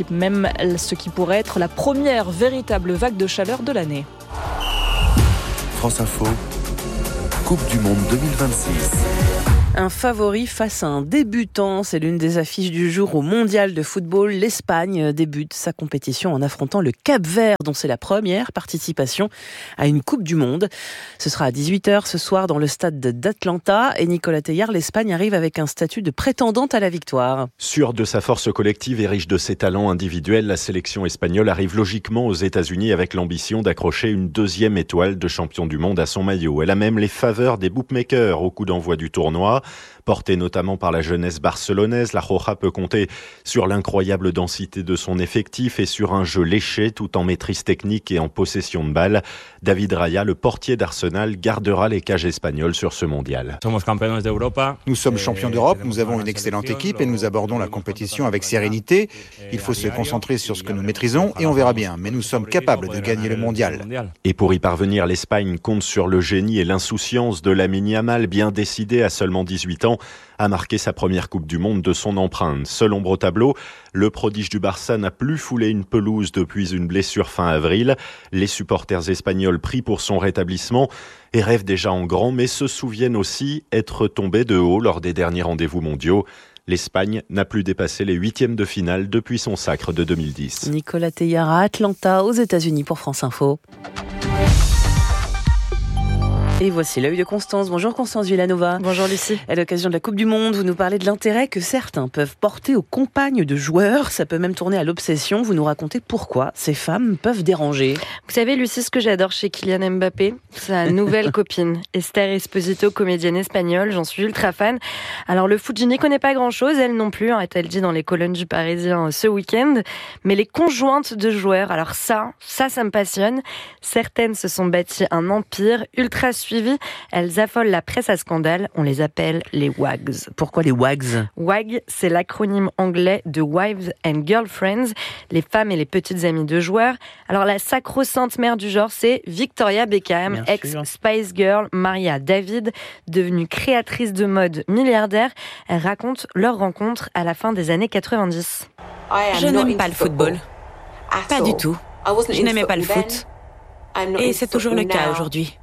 anticipe même ce qui pourrait être la première véritable vague de chaleur de l'année. France Info, Coupe du Monde deux mille vingt-six. Un favori face à un débutant, c'est l'une des affiches du jour au Mondial de football. L'Espagne débute sa compétition en affrontant le Cap-Vert, dont c'est la première participation à une Coupe du Monde. Ce sera à dix-huit heures ce soir dans le stade d'Atlanta. Et Nicolas Teillard, l'Espagne arrive avec un statut de prétendante à la victoire. Sûre de sa force collective et riche de ses talents individuels, la sélection espagnole arrive logiquement aux États-Unis avec l'ambition d'accrocher une deuxième étoile de champion du monde à son maillot. Elle a même les faveurs des bookmakers au coup d'envoi du tournoi. Portée notamment par la jeunesse barcelonaise, la Roja peut compter sur l'incroyable densité de son effectif et sur un jeu léché tout en maîtrise technique et en possession de balle. David Raya, le portier d'Arsenal, gardera les cages espagnoles sur ce mondial. Nous sommes champions d'Europe, nous avons une excellente équipe et nous abordons la compétition avec sérénité. Il faut se concentrer sur ce que nous maîtrisons et on verra bien. Mais nous sommes capables de gagner le mondial. Et pour y parvenir, l'Espagne compte sur le génie et l'insouciance de Lamine Yamal, bien décidé à seulement dix-huit ans a marqué sa première Coupe du Monde de son empreinte. Seul ombre au tableau, le prodige du Barça n'a plus foulé une pelouse depuis une blessure fin avril. Les supporters espagnols prient pour son rétablissement et rêvent déjà en grand, mais se souviennent aussi être tombés de haut lors des derniers rendez-vous mondiaux. L'Espagne n'a plus dépassé les huitièmes de finale depuis son sacre de deux mille dix. Nicolas Teillard à Atlanta, aux États-Unis pour France Info. Et voici l'œil de Constance. Bonjour Constance Villanova. Bonjour Lucie. À l'occasion de la Coupe du Monde, vous nous parlez de l'intérêt que certains peuvent porter aux compagnes de joueurs. Ça peut même tourner à l'obsession. Vous nous racontez pourquoi ces femmes peuvent déranger. Vous savez Lucie, ce que j'adore chez Kylian Mbappé, sa nouvelle copine, Esther Esposito, comédienne espagnole. J'en suis ultra fan. Alors le foot, je n'y connais pas grand-chose, elle non plus, hein, est-elle dit dans les colonnes du Parisien ce week-end. Mais les conjointes de joueurs, alors ça, ça, ça me passionne. Certaines se sont bâties un empire ultra suivi. Elles affolent la presse à scandale. On les appelle les WAGs. Pourquoi les WAGs ? WAG, c'est l'acronyme anglais de Wives and Girlfriends, les femmes et les petites amies de joueurs. Alors la sacro-sainte mère du genre, c'est Victoria Beckham, ex-Spice Girl, mariée à David, devenue créatrice de mode milliardaire. Elle raconte leur rencontre à la fin des années quatre-vingt-dix. Je n'aime pas le football. Pas du tout. Je n'aimais pas le foot. Et c'est toujours le cas aujourd'hui.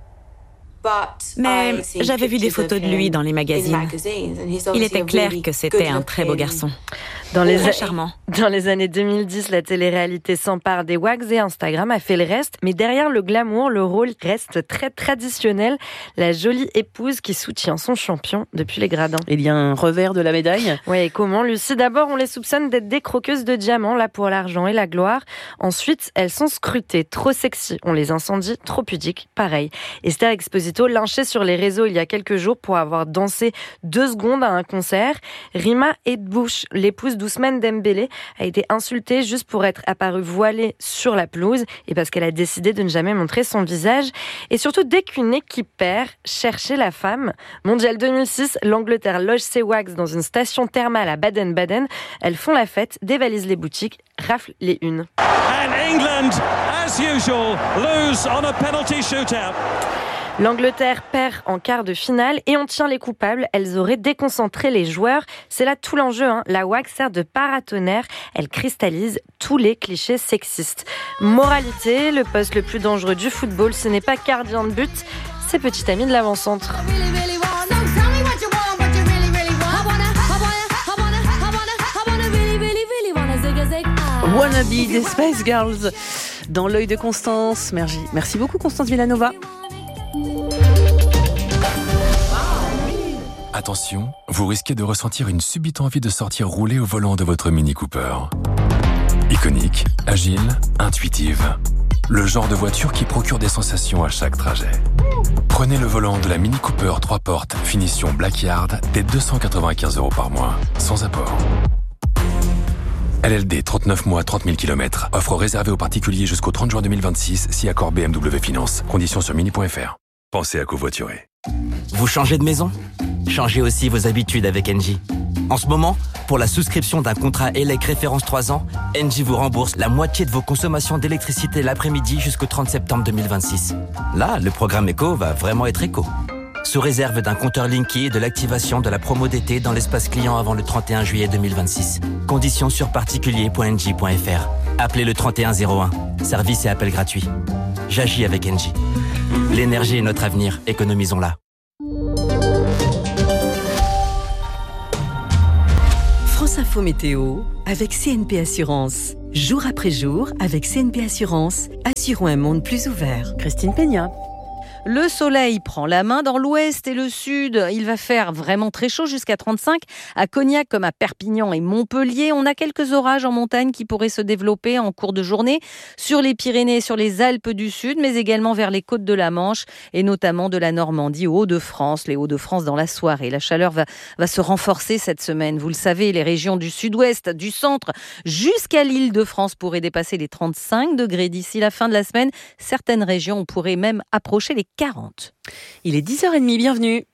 Mais j'avais vu des photos de lui dans les magazines. Il était clair que c'était un très beau garçon. Dans les, très a... charmant. Dans les années deux mille dix, la télé-réalité s'empare des WAGs et Instagram a fait le reste. Mais derrière le glamour, le rôle reste très traditionnel. La jolie épouse qui soutient son champion depuis les gradins. Il y a un revers de la médaille. Oui, et comment, Lucie ? D'abord, on les soupçonne d'être des croqueuses de diamants, là pour l'argent et la gloire. Ensuite, elles sont scrutées, trop sexy. On les incendie, trop pudiques, pareil. Esther Esposito, lynchée sur les réseaux il y a quelques jours pour avoir dansé deux secondes à un concert. Rima Edbouch, l'épouse d'Ousmane Dembélé, a été insultée juste pour être apparue voilée sur la pelouse et parce qu'elle a décidé de ne jamais montrer son visage. Et surtout, dès qu'une équipe perd, chercher la femme. Mondial deux mille six, l'Angleterre loge ses WAGs dans une station thermale à Baden-Baden. Elles font la fête, dévalisent les boutiques, raflent les unes. And England, as usual, lose on a penalty shootout. L'Angleterre perd en quart de finale et on tient les coupables. Elles auraient déconcentré les joueurs. C'est là tout l'enjeu, hein. La W A G sert de paratonnerre. Elle cristallise tous les clichés sexistes. Moralité, le poste le plus dangereux du football, ce n'est pas gardien de but, c'est petit ami de l'avant-centre. Wannabe des Spice Girls dans l'œil de Constance. Merci, merci beaucoup Constance Villanova. Attention, vous risquez de ressentir une subite envie de sortir rouler au volant de votre Mini Cooper. Iconique, agile, intuitive. Le genre de voiture qui procure des sensations à chaque trajet. Prenez le volant de la Mini Cooper trois portes, finition Blackyard, dès deux cent quatre-vingt-quinze euros par mois, sans apport. L L D, trente-neuf mois, trente mille kilomètres. Offre réservée aux particuliers jusqu'au trente juin deux mille vingt-six, si accord B M W Finance. Conditions sur mini point f r. Pensez à covoiturer. Vous changez de maison ? Changez aussi vos habitudes avec Engie. En ce moment, pour la souscription d'un contrat E L E C référence trois ans, Engie vous rembourse la moitié de vos consommations d'électricité l'après-midi jusqu'au trente septembre deux mille vingt-six. Là, le programme éco va vraiment être éco. sous réserve d'un compteur Linky et de l'activation de la promo d'été dans l'espace client avant le trente et un juillet deux mille vingt-six. Conditions sur particulier point n j point f r. Appelez le trente et un zéro un. Service et appel gratuit. J'agis avec Engie. L'énergie est notre avenir. Économisons-la. France Info Météo avec C N P Assurance. Jour après jour, avec C N P Assurance, assurons un monde plus ouvert. Christine Peña. Le soleil prend la main dans l'ouest et le sud. Il va faire vraiment très chaud jusqu'à trente-cinq à Cognac comme à Perpignan et Montpellier. On a quelques orages en montagne qui pourraient se développer en cours de journée sur les Pyrénées, sur les Alpes du Sud, mais également vers les côtes de la Manche et notamment de la Normandie aux Hauts-de-France. Les Hauts-de-France dans la soirée. La chaleur va, va se renforcer cette semaine. Vous le savez, les régions du sud-ouest, du centre jusqu'à l'Île-de-France pourraient dépasser les trente-cinq degrés d'ici la fin de la semaine. Certaines régions pourraient même approcher les quarante. Il est dix heures trente, bienvenue.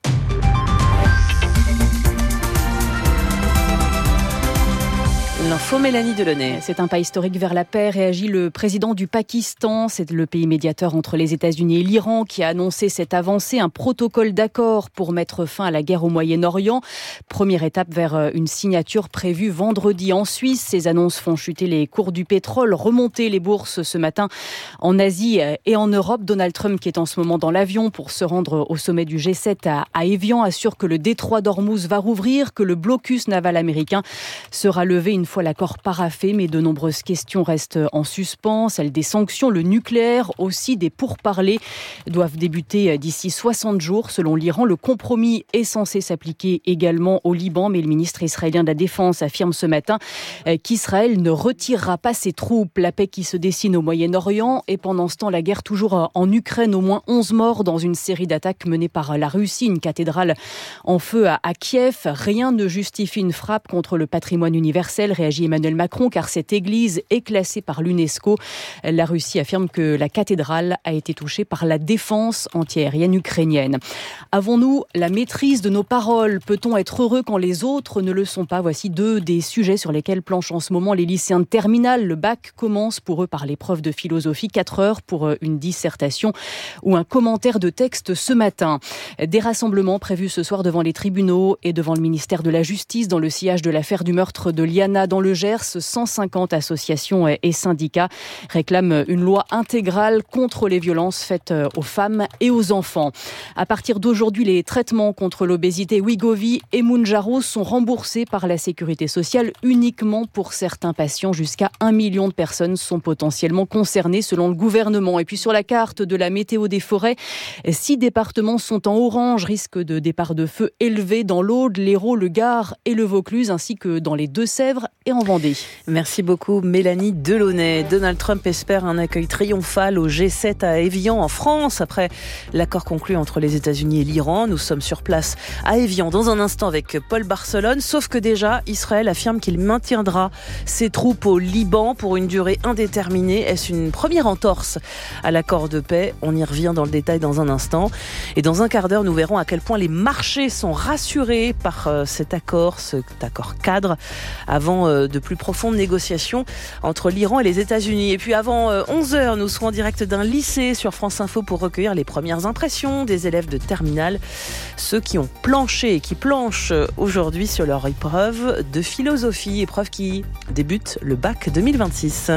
L'info Mélanie Delaunay. C'est un pas historique vers la paix, réagit le président du Pakistan. C'est le pays médiateur entre les États-Unis et l'Iran qui a annoncé cette avancée, un protocole d'accord pour mettre fin à la guerre au Moyen-Orient. Première étape vers une signature prévue vendredi en Suisse. Ces annonces font chuter les cours du pétrole, remonter les bourses ce matin en Asie et en Europe. Donald Trump, qui est en ce moment dans l'avion pour se rendre au sommet du G sept à, à Évian, assure que le détroit d'Ormuz va rouvrir, que le blocus naval américain sera levé une fois l'accord paraphé, mais de nombreuses questions restent en suspens, celles des sanctions, le nucléaire, aussi des pourparlers doivent débuter d'ici soixante jours. Selon l'Iran, le compromis est censé s'appliquer également au Liban, mais le ministre israélien de la Défense affirme ce matin qu'Israël ne retirera pas ses troupes. La paix qui se dessine au Moyen-Orient et pendant ce temps la guerre toujours en Ukraine, au moins onze morts dans une série d'attaques menées par la Russie, une cathédrale en feu à, à Kiev. Rien ne justifie une frappe contre le patrimoine universel, réagit Emmanuel Macron, car cette église est classée par l'UNESCO. La Russie affirme que la cathédrale a été touchée par la défense antiaérienne ukrainienne. Avons-nous la maîtrise de nos paroles? Peut-on être heureux quand les autres ne le sont pas? Voici deux des sujets sur lesquels planchent en ce moment les lycéens de terminale. Le bac commence pour eux par l'épreuve de philosophie, quatre heures pour une dissertation ou un commentaire de texte ce matin. Des rassemblements prévus ce soir devant les tribunaux et devant le ministère de la Justice dans le sillage de l'affaire du meurtre de Liana dans le Gers. cent cinquante associations et syndicats réclament une loi intégrale contre les violences faites aux femmes et aux enfants. À partir d'aujourd'hui, les traitements contre l'obésité Wegovy et Mounjaro sont remboursés par la sécurité sociale uniquement pour certains patients. Jusqu'à un million de personnes sont potentiellement concernées selon le gouvernement. Et puis sur la carte de la météo des forêts, six départements sont en orange, risque de départ de feu élevé dans l'Aude, l'Hérault, le Gard et le Vaucluse, ainsi que dans les Deux-Sèvres et en Vendée. Merci beaucoup Mélanie Delaunay. Donald Trump espère un accueil triomphal au G sept à Évian en France après l'accord conclu entre les États-Unis et l'Iran. Nous sommes sur place à Évian dans un instant avec Paul Barcelone, sauf que déjà Israël affirme qu'il maintiendra ses troupes au Liban pour une durée indéterminée. Est-ce une première entorse à l'accord de paix? On y revient dans le détail dans un instant. Et dans un quart d'heure, nous verrons à quel point les marchés sont rassurés par cet accord, cet accord cadre, avant de plus profondes négociations entre l'Iran et les États-Unis. Et puis avant onze heures, nous serons en direct d'un lycée sur France Info pour recueillir les premières impressions des élèves de terminale, ceux qui ont planché et qui planchent aujourd'hui sur leur épreuve de philosophie, épreuve qui débute le bac deux mille vingt-six.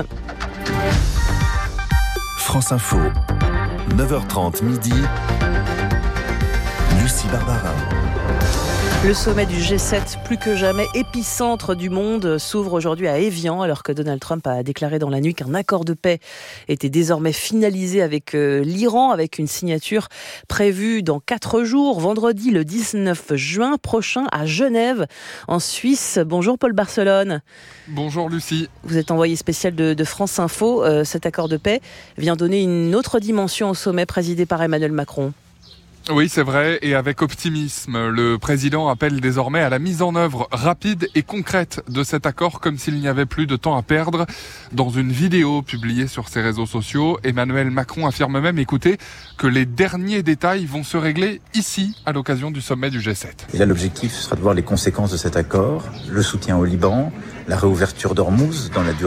France Info, neuf heures trente midi, Lucie Barbara. Le sommet du G sept, plus que jamais épicentre du monde, s'ouvre aujourd'hui à Évian, alors que Donald Trump a déclaré dans la nuit qu'un accord de paix était désormais finalisé avec euh, l'Iran, avec une signature prévue dans quatre jours, vendredi le dix-neuf juin prochain à Genève, en Suisse. Bonjour Paul Barcelone. Bonjour Lucie. Vous êtes envoyé spécial de, de France Info. Euh, cet accord de paix vient donner une autre dimension au sommet présidé par Emmanuel Macron. Oui, c'est vrai, et avec optimisme. Le président appelle désormais à la mise en œuvre rapide et concrète de cet accord, comme s'il n'y avait plus de temps à perdre. Dans une vidéo publiée sur ses réseaux sociaux, Emmanuel Macron affirme même, écoutez, que les derniers détails vont se régler ici, à l'occasion du sommet du G sept. Et là, l'objectif sera de voir les conséquences de cet accord, le soutien au Liban, la réouverture d'Ormuz dans la durée,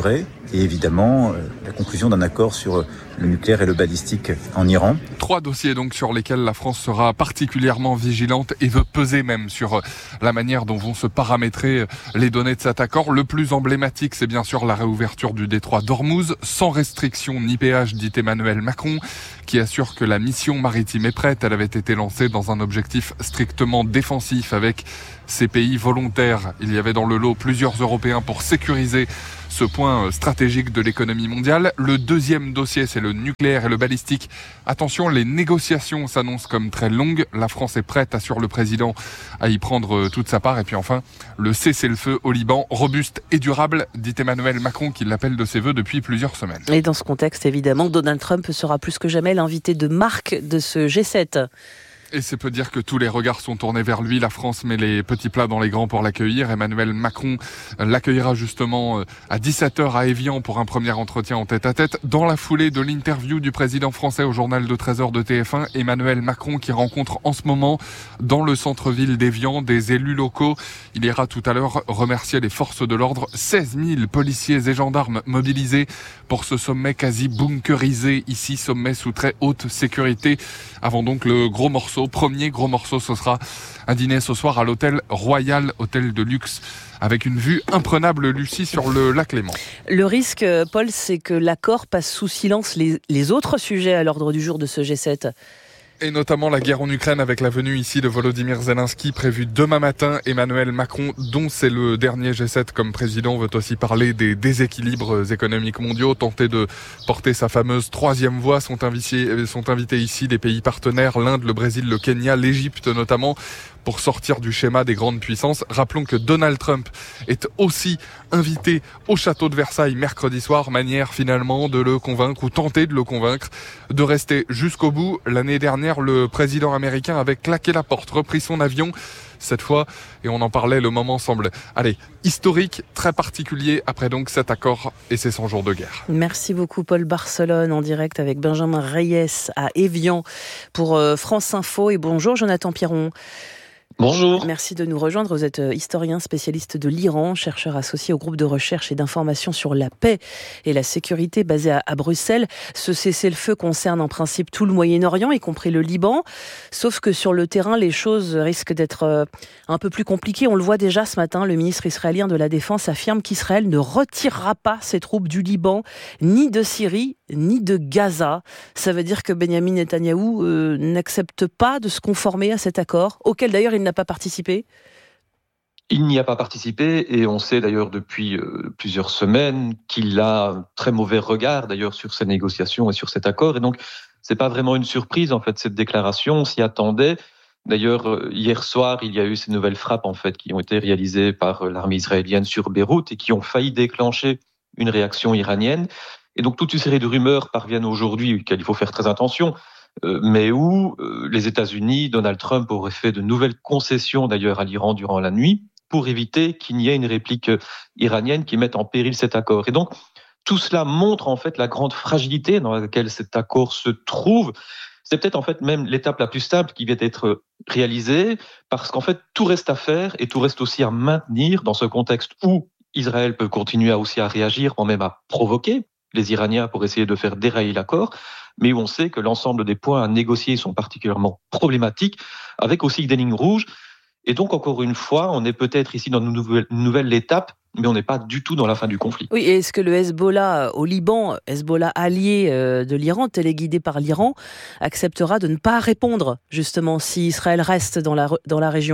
et évidemment la conclusion d'un accord sur le nucléaire et le balistique en Iran. Trois dossiers donc sur lesquels la France sera particulièrement vigilante et veut peser même sur la manière dont vont se paramétrer les données de cet accord. Le plus emblématique, c'est bien sûr la réouverture du détroit d'Ormuz, sans restriction ni péage, dit Emmanuel Macron, qui assure que la mission maritime est prête. Elle avait été lancée dans un objectif strictement défensif avec ces pays volontaires. Il y avait dans le lot plusieurs Européens pour sécuriser ce point stratégique de l'économie mondiale. Le deuxième dossier, c'est le nucléaire et le balistique. Attention, les négociations s'annoncent comme très longues. La France est prête, assure le président, à y prendre toute sa part. Et puis enfin, le cessez-le-feu au Liban, robuste et durable, dit Emmanuel Macron, qui l'appelle de ses vœux depuis plusieurs semaines. Et dans ce contexte, évidemment, Donald Trump sera plus que jamais l'invité de marque de ce G sept. Et c'est peu dire que tous les regards sont tournés vers lui. La France met les petits plats dans les grands pour l'accueillir. Emmanuel Macron l'accueillera justement à dix-sept heures à Évian pour un premier entretien en tête-à-tête. Dans la foulée de l'interview du président français au journal de treize heures de T F un, Emmanuel Macron qui rencontre en ce moment dans le centre-ville d'Évian des élus locaux. Il ira tout à l'heure remercier les forces de l'ordre. seize mille policiers et gendarmes mobilisés pour ce sommet quasi bunkerisé ici, sommet sous très haute sécurité. Avant donc le gros morceau. Premier gros morceau, ce sera un dîner ce soir à l'hôtel Royal, hôtel de luxe, avec une vue imprenable, Lucie, sur le lac Léman. Le risque, Paul, c'est que l'accord passe sous silence les, les autres sujets à l'ordre du jour de ce G sept. Et notamment la guerre en Ukraine avec la venue ici de Volodymyr Zelensky prévue demain matin. Emmanuel Macron, dont c'est le dernier G sept comme président, veut aussi parler des déséquilibres économiques mondiaux, tenter de porter sa fameuse troisième voie. Sont invités, sont invités ici des pays partenaires, l'Inde, le Brésil, le Kenya, l'Égypte notamment, pour sortir du schéma des grandes puissances. Rappelons que Donald Trump est aussi invité au château de Versailles mercredi soir, manière finalement de le convaincre ou tenter de le convaincre de rester jusqu'au bout. L'année dernière, le président américain avait claqué la porte, repris son avion. Cette fois, et on en parlait, le moment semble, allez, historique, très particulier, après donc cet accord et ces cent jours de guerre. Merci beaucoup Paul Barcelone, en direct avec Benjamin Reyes à Évian pour France Info. Et bonjour Jonathan Piron. Bonjour. Merci de nous rejoindre. Vous êtes historien spécialiste de l'Iran, chercheur associé au groupe de recherche et d'information sur la paix et la sécurité basé à, à Bruxelles. Ce cessez-le-feu concerne en principe tout le Moyen-Orient, y compris le Liban. Sauf que sur le terrain, les choses risquent d'être un peu plus compliquées. On le voit déjà ce matin, le ministre israélien de la Défense affirme qu'Israël ne retirera pas ses troupes du Liban, ni de Syrie, ni de Gaza. Ça veut dire que Benyamin Netanyahou euh, n'accepte pas de se conformer à cet accord, auquel d'ailleurs il n'a pas participé. Il n'y a pas participé et on sait d'ailleurs depuis euh, plusieurs semaines qu'il a un très mauvais regard d'ailleurs sur ces négociations et sur cet accord. Et donc, c'est pas vraiment une surprise en fait cette déclaration, on s'y attendait. D'ailleurs, euh, hier soir, il y a eu ces nouvelles frappes en fait qui ont été réalisées par euh, l'armée israélienne sur Beyrouth et qui ont failli déclencher une réaction iranienne. Et donc, toute une série de rumeurs parviennent aujourd'hui, auxquelles il faut faire très attention, euh, mais où euh, les États-Unis, Donald Trump aurait fait de nouvelles concessions d'ailleurs à l'Iran durant la nuit pour éviter qu'il n'y ait une réplique iranienne qui mette en péril cet accord. Et donc, tout cela montre en fait la grande fragilité dans laquelle cet accord se trouve. C'est peut-être en fait même l'étape la plus simple qui vient d'être réalisée, parce qu'en fait, tout reste à faire et tout reste aussi à maintenir dans ce contexte où Israël peut continuer à aussi à réagir, voire même à provoquer les Iraniens pour essayer de faire dérailler l'accord, mais où on sait que l'ensemble des points à négocier sont particulièrement problématiques, avec aussi des lignes rouges. Et donc, encore une fois, on est peut-être ici dans une nouvelle, une nouvelle étape, mais on n'est pas du tout dans la fin du conflit. Oui, et est-ce que le Hezbollah au Liban, Hezbollah allié de l'Iran, téléguidé par l'Iran, acceptera de ne pas répondre, justement, si Israël reste dans la, dans la région ?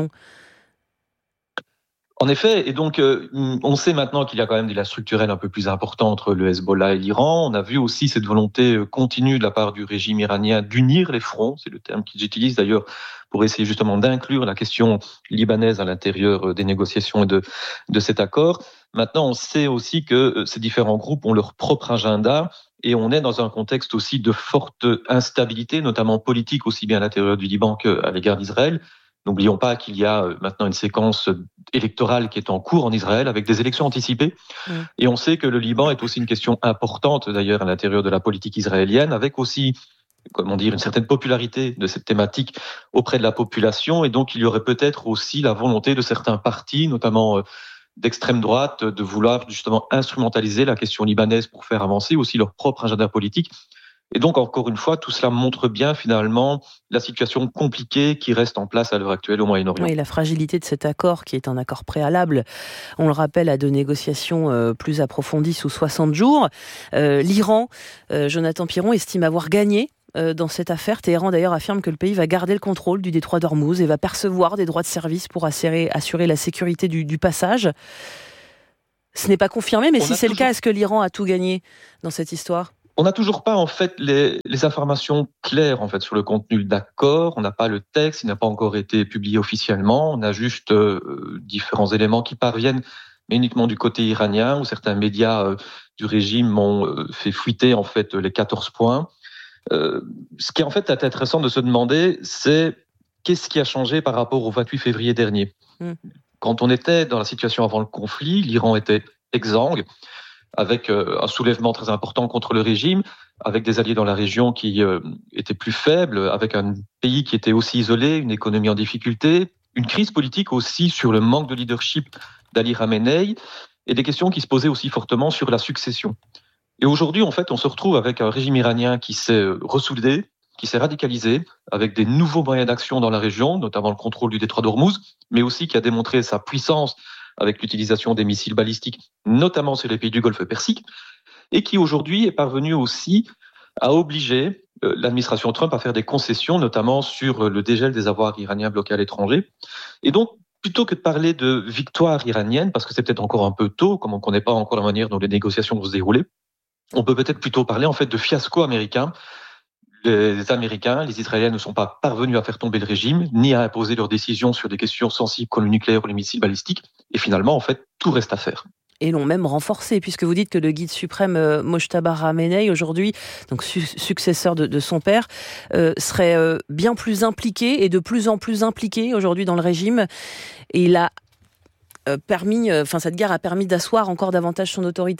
En effet, et donc euh, on sait maintenant qu'il y a quand même des liens structurels un peu plus importants entre le Hezbollah et l'Iran. On a vu aussi cette volonté continue de la part du régime iranien d'unir les fronts, c'est le terme qu'ils utilisent d'ailleurs pour essayer justement d'inclure la question libanaise à l'intérieur des négociations et de, de cet accord. Maintenant, on sait aussi que ces différents groupes ont leur propre agenda et on est dans un contexte aussi de forte instabilité, notamment politique aussi bien à l'intérieur du Liban qu'à l'égard d'Israël. N'oublions pas qu'il y a maintenant une séquence électorale qui est en cours en Israël avec des élections anticipées. Mmh. Et on sait que le Liban est aussi une question importante d'ailleurs à l'intérieur de la politique israélienne, avec aussi, comment dire, une certaine popularité de cette thématique auprès de la population. Et donc il y aurait peut-être aussi la volonté de certains partis, notamment d'extrême droite de vouloir justement instrumentaliser la question libanaise pour faire avancer aussi leur propre agenda politique. Et donc, encore une fois, tout cela montre bien finalement la situation compliquée qui reste en place à l'heure actuelle au Moyen-Orient. Oui, la fragilité de cet accord, qui est un accord préalable, on le rappelle, à de négociations euh, plus approfondies sous soixante jours. Euh, L'Iran, euh, Jonathan Piron, estime avoir gagné euh, dans cette affaire. Téhéran d'ailleurs affirme que le pays va garder le contrôle du détroit d'Ormuz et va percevoir des droits de service pour assurer, assurer la sécurité du, du passage. Ce n'est pas confirmé, mais on si c'est toujours... le cas, est-ce que l'Iran a tout gagné dans cette histoire ? On n'a toujours pas en fait les, les informations claires en fait sur le contenu de l'accord. On n'a pas le texte, il n'a pas encore été publié officiellement. On a juste euh, différents éléments qui parviennent, mais uniquement du côté iranien, où certains médias euh, du régime ont euh, fait fuiter en fait les quatorze points. Euh, ce qui est en fait intéressant de se demander, c'est qu'est-ce qui a changé par rapport au vingt-huit février dernier. Mmh. Quand on était dans la situation avant le conflit, l'Iran était exsangue, avec un soulèvement très important contre le régime, avec des alliés dans la région qui euh, étaient plus faibles, avec un pays qui était aussi isolé, une économie en difficulté, une crise politique aussi sur le manque de leadership d'Ali Khamenei, et des questions qui se posaient aussi fortement sur la succession. Et aujourd'hui, en fait, on se retrouve avec un régime iranien qui s'est ressoudé, qui s'est radicalisé, avec des nouveaux moyens d'action dans la région, notamment le contrôle du détroit d'Ormuz, mais aussi qui a démontré sa puissance avec l'utilisation des missiles balistiques, notamment sur les pays du Golfe Persique, et qui aujourd'hui est parvenu aussi à obliger euh, l'administration Trump à faire des concessions, notamment sur le dégel des avoirs iraniens bloqués à l'étranger. Et donc, plutôt que de parler de victoire iranienne, parce que c'est peut-être encore un peu tôt, comme on ne connaît pas encore la manière dont les négociations vont se dérouler, on peut peut-être plutôt parler en fait de fiasco américain. Les Américains, les Israéliens ne sont pas parvenus à faire tomber le régime, ni à imposer leurs décisions sur des questions sensibles comme le nucléaire ou les missiles balistiques. Et finalement, en fait, tout reste à faire. Et l'ont même renforcé, puisque vous dites que le guide suprême euh, Mojtaba Khamenei, aujourd'hui, donc su- successeur de, de son père, euh, serait euh, bien plus impliqué et de plus en plus impliqué aujourd'hui dans le régime. Et il a euh, permis, enfin, euh, cette guerre a permis d'asseoir encore davantage son autorité ?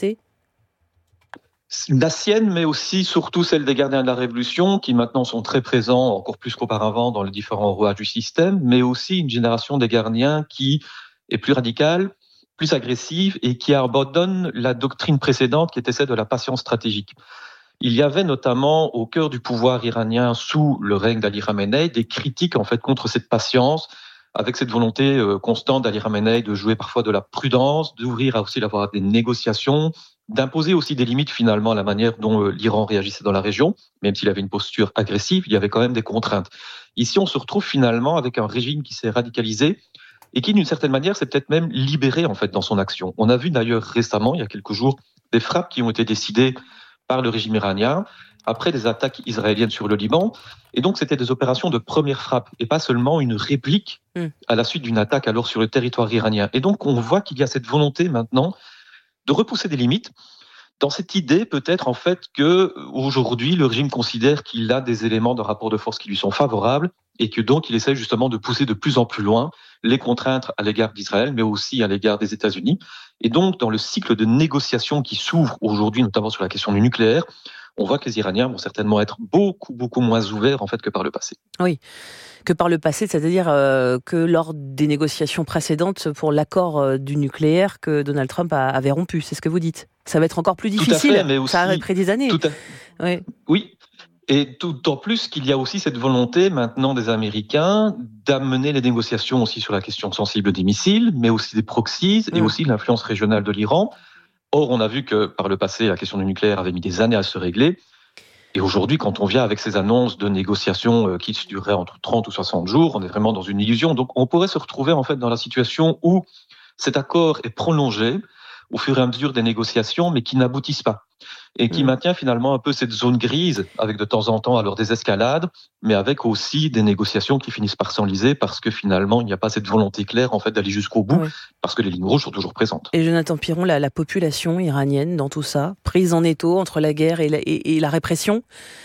La sienne, mais aussi surtout celle des gardiens de la Révolution, qui maintenant sont très présents, encore plus qu'auparavant, dans les différents rouages du système, mais aussi une génération des gardiens qui est plus radicale, plus agressive et qui abandonne la doctrine précédente qui était celle de la patience stratégique. Il y avait notamment au cœur du pouvoir iranien sous le règne d'Ali Khamenei des critiques en fait contre cette patience, avec cette volonté euh, constante d'Ali Khamenei de jouer parfois de la prudence, d'ouvrir aussi la voie des négociations, d'imposer aussi des limites finalement à la manière dont euh, l'Iran réagissait dans la région, même s'il avait une posture agressive, il y avait quand même des contraintes. Ici, on se retrouve finalement avec un régime qui s'est radicalisé et qui, d'une certaine manière, s'est peut-être même libéré en fait dans son action. On a vu d'ailleurs récemment, il y a quelques jours, des frappes qui ont été décidées par le régime iranien après des attaques israéliennes sur le Liban. Et donc, c'était des opérations de première frappe et pas seulement une réplique mmh. à la suite d'une attaque alors sur le territoire iranien. Et donc, on voit qu'il y a cette volonté maintenant de repousser des limites dans cette idée peut-être en fait que aujourd'hui le régime considère qu'il a des éléments de rapport de force qui lui sont favorables et que donc il essaie justement de pousser de plus en plus loin les contraintes à l'égard d'Israël mais aussi à l'égard des États-Unis. Et donc dans le cycle de négociations qui s'ouvre aujourd'hui notamment sur la question du nucléaire, on voit que les Iraniens vont certainement être beaucoup, beaucoup moins ouverts en fait que par le passé. Oui, que par le passé, c'est-à-dire euh, que lors des négociations précédentes pour l'accord euh, du nucléaire que Donald Trump a, avait rompu, c'est ce que vous dites. Ça va être encore plus difficile, tout à fait, mais aussi, ça a pris des années. Tout à... oui. oui, et tout en plus qu'il y a aussi cette volonté maintenant des Américains d'amener les négociations aussi sur la question sensible des missiles, mais aussi des proxies mmh. et aussi l'influence régionale de l'Iran. Or, on a vu que par le passé, la question du nucléaire avait mis des années à se régler. Et aujourd'hui, quand on vient avec ces annonces de négociations qui dureraient entre trente ou soixante jours, on est vraiment dans une illusion. Donc, on pourrait se retrouver en fait dans la situation où cet accord est prolongé au fur et à mesure des négociations, mais qui n'aboutissent pas. Et qui mmh. maintient finalement un peu cette zone grise, avec de temps en temps alors des escalades, mais avec aussi des négociations qui finissent par s'enliser, parce que finalement, il n'y a pas cette volonté claire en fait d'aller jusqu'au bout, oui. parce que les lignes rouges sont toujours présentes. Et Jonathan Piron, la, la population iranienne dans tout ça, prise en étau entre la guerre et la, et, et la répression,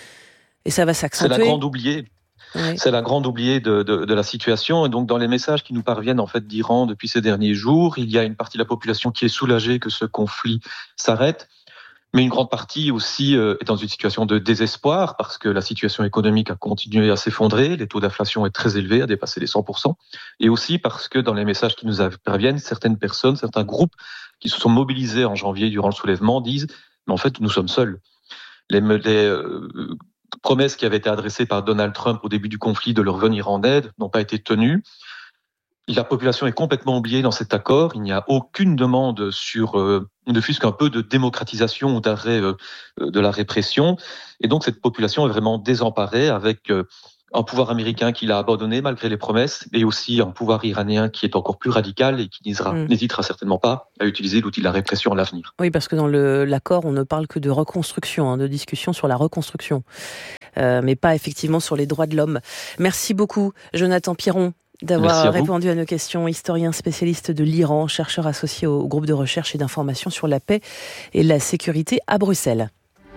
et ça va s'accentuer. C'est la grande oubliée. Oui. C'est la grande oubliée de, de, de la situation. Et donc, dans les messages qui nous parviennent en fait d'Iran depuis ces derniers jours, il y a une partie de la population qui est soulagée que ce conflit s'arrête. Mais une grande partie aussi euh, est dans une situation de désespoir parce que la situation économique a continué à s'effondrer, les taux d'inflation est très élevés, à dépasser les cent pour cent, et aussi parce que dans les messages qui nous parviennent, certaines personnes, certains groupes qui se sont mobilisés en janvier durant le soulèvement disent « mais en fait, nous sommes seuls ». Les, les euh, promesses qui avaient été adressées par Donald Trump au début du conflit de leur venir en aide n'ont pas été tenues. La population est complètement oubliée dans cet accord. Il n'y a aucune demande sur, euh, ne fût-ce qu'un peu de démocratisation ou d'arrêt euh, de la répression. Et donc, cette population est vraiment désemparée avec euh, un pouvoir américain qui l'a abandonné malgré les promesses et aussi un pouvoir iranien qui est encore plus radical et qui n'hésitera, mmh. n'hésitera certainement pas à utiliser l'outil de la répression à l'avenir. Oui, parce que dans le, l'accord, on ne parle que de reconstruction, hein, de discussion sur la reconstruction, euh, mais pas effectivement sur les droits de l'homme. Merci beaucoup, Jonathan Piron, d'avoir à répondu à nos questions. Historien spécialiste de l'Iran, chercheur associé au groupe de recherche et d'information sur la paix et la sécurité à Bruxelles.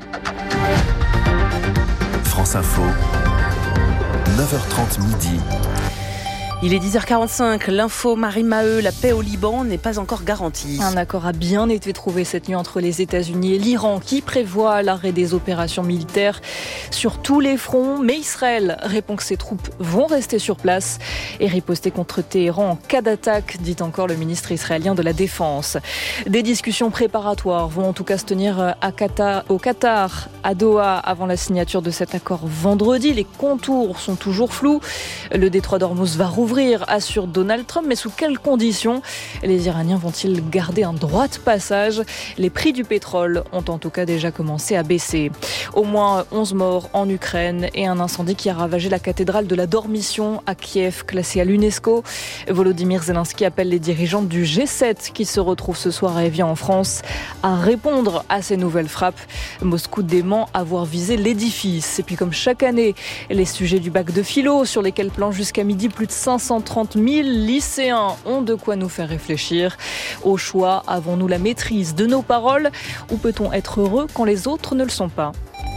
France Info, neuf heures trente midi. Il est dix heures quarante-cinq, l'info Marie Maheu, la paix au Liban n'est pas encore garantie. Un accord a bien été trouvé cette nuit entre les États-Unis et l'Iran qui prévoit l'arrêt des opérations militaires sur tous les fronts. Mais Israël répond que ses troupes vont rester sur place et riposter contre Téhéran en cas d'attaque, dit encore le ministre israélien de la Défense. Des discussions préparatoires vont en tout cas se tenir à Qatar, au Qatar, à Doha, avant la signature de cet accord vendredi. Les contours sont toujours flous. Le détroit d'Ormuz va rouvrir, assure Donald Trump, mais sous quelles conditions les Iraniens vont-ils garder un droit de passage? Les prix du pétrole ont en tout cas déjà commencé à baisser. Au moins onze morts en Ukraine et un incendie qui a ravagé la cathédrale de la Dormition à Kiev, classée à l'UNESCO. Volodymyr Zelensky appelle les dirigeants du G sept qui se retrouvent ce soir à Évian en France à répondre à ces nouvelles frappes. Moscou dément avoir visé l'édifice. Et puis comme chaque année, les sujets du bac de philo sur lesquels planchent jusqu'à midi plus de cinq cent trente mille lycéens ont de quoi nous faire réfléchir. Au choix, avons-nous la maîtrise de nos paroles ou peut-on être heureux quand les autres ne le sont pas?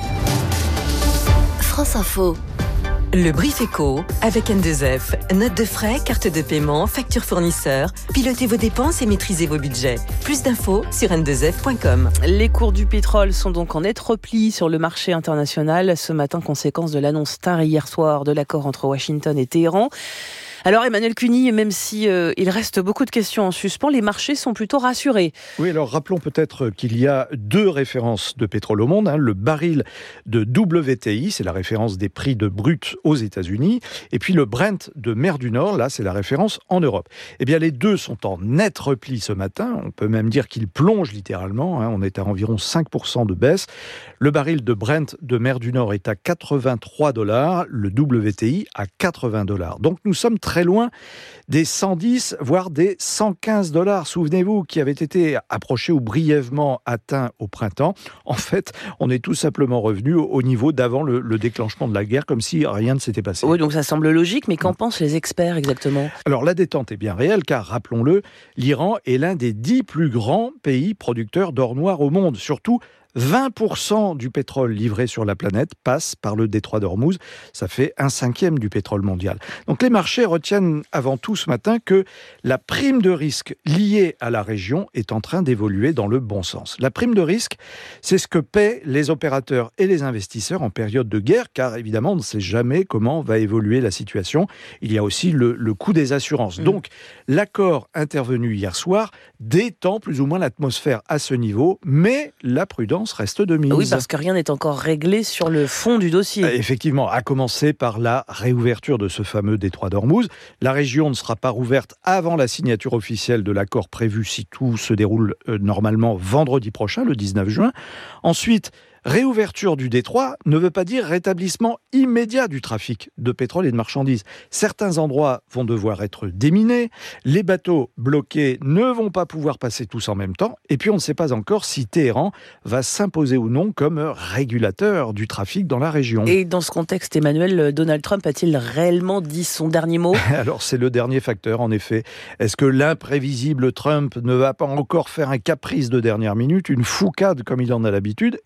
France Info. Le Brief Éco avec N deux F. Notes de frais, carte de paiement, facture fournisseur. Pilotez vos dépenses et maîtrisez vos budgets. Plus d'infos sur n deux f point com. Les cours du pétrole sont donc en net repli sur le marché international ce matin, conséquence de l'annonce tard hier soir de l'accord entre Washington et Téhéran. Alors Emmanuel Cuny, même si euh, il reste beaucoup de questions en suspens, les marchés sont plutôt rassurés. Oui, alors rappelons peut-être qu'il y a deux références de pétrole au monde. Hein. Le baril de W T I, c'est la référence des prix de brut aux États-Unis, et puis le Brent de mer du Nord, là c'est la référence en Europe. Eh bien les deux sont en net repli ce matin. On peut même dire qu'ils plongent littéralement. Hein. On est à environ cinq pour cent de baisse. Le baril de Brent de mer du Nord est à quatre-vingt-trois dollars, le W T I à quatre-vingts dollars. Donc nous sommes très très loin des cent dix, voire des cent quinze dollars, souvenez-vous, qui avaient été approchés ou brièvement atteints au printemps. En fait, on est tout simplement revenu au niveau d'avant le, le déclenchement de la guerre, comme si rien ne s'était passé. Oui, donc ça semble logique, mais qu'en mmh. pensent les experts exactement? Alors la détente est bien réelle, car rappelons-le, l'Iran est l'un des dix plus grands pays producteurs d'or noir au monde, surtout vingt pour cent du pétrole livré sur la planète passe par le détroit d'Ormuz. Ça fait un cinquième du pétrole mondial. Donc les marchés retiennent avant tout ce matin que la prime de risque liée à la région est en train d'évoluer dans le bon sens. La prime de risque, c'est ce que paient les opérateurs et les investisseurs en période de guerre, car évidemment, on ne sait jamais comment va évoluer la situation. Il y a aussi le, le coût des assurances. Mmh. Donc, l'accord intervenu hier soir détend plus ou moins l'atmosphère à ce niveau, mais la prudence reste de mise. Oui, parce que rien n'est encore réglé sur le fond du dossier. Effectivement, à commencer par la réouverture de ce fameux détroit d'Ormuz. La région ne sera pas rouverte avant la signature officielle de l'accord prévu si tout se déroule euh, normalement vendredi prochain, le dix-neuf juin. Ensuite, réouverture du détroit ne veut pas dire rétablissement immédiat du trafic de pétrole et de marchandises. Certains endroits vont devoir être déminés, les bateaux bloqués ne vont pas pouvoir passer tous en même temps, et puis on ne sait pas encore si Téhéran va s'imposer ou non comme régulateur du trafic dans la région. Et dans ce contexte, Emmanuel, Donald Trump a-t-il réellement dit son dernier mot? Alors c'est le dernier facteur, en effet. Est-ce que l'imprévisible Trump ne va pas encore faire un caprice de dernière minute, une foucade comme il en a l'habitude, et qui remet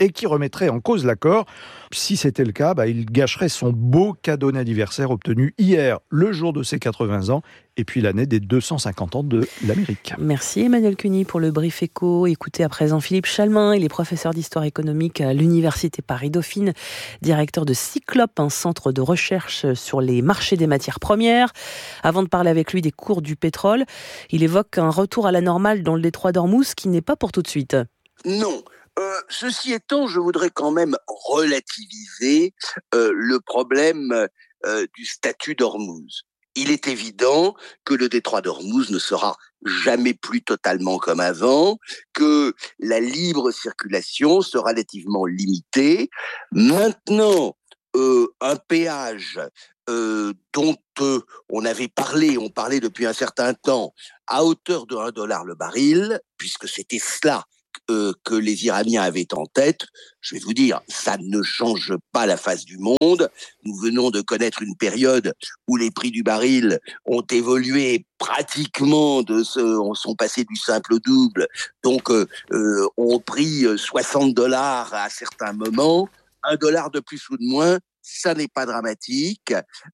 remettrait en cause l'accord. Si c'était le cas, bah, il gâcherait son beau cadeau d'anniversaire obtenu hier, le jour de ses quatre-vingts ans, et puis l'année des deux cent cinquante ans de l'Amérique. Merci Emmanuel Cuny pour le Brief Éco. Écoutez à présent Philippe Chalmin, il est professeur d'histoire économique à l'Université Paris-Dauphine, directeur de Cyclope, un centre de recherche sur les marchés des matières premières. Avant de parler avec lui des cours du pétrole, il évoque un retour à la normale dans le détroit d'Ormuz qui n'est pas pour tout de suite. Non. Euh, ceci étant, je voudrais quand même relativiser euh, le problème euh, du statut d'Ormuz. Il est évident que le détroit d'Ormuz ne sera jamais plus totalement comme avant, que la libre circulation sera relativement limitée. Maintenant, euh, un péage euh, dont euh, on avait parlé, on parlait depuis un certain temps, à hauteur de un dollar le baril, puisque c'était cela Euh, que les Iraniens avaient en tête, je vais vous dire, ça ne change pas la face du monde. Nous venons de connaître une période où les prix du baril ont évolué pratiquement, de ce, sont passés du simple au double, donc euh, euh, ont pris soixante dollars à certains moments, un dollar de plus ou de moins, ça n'est pas dramatique,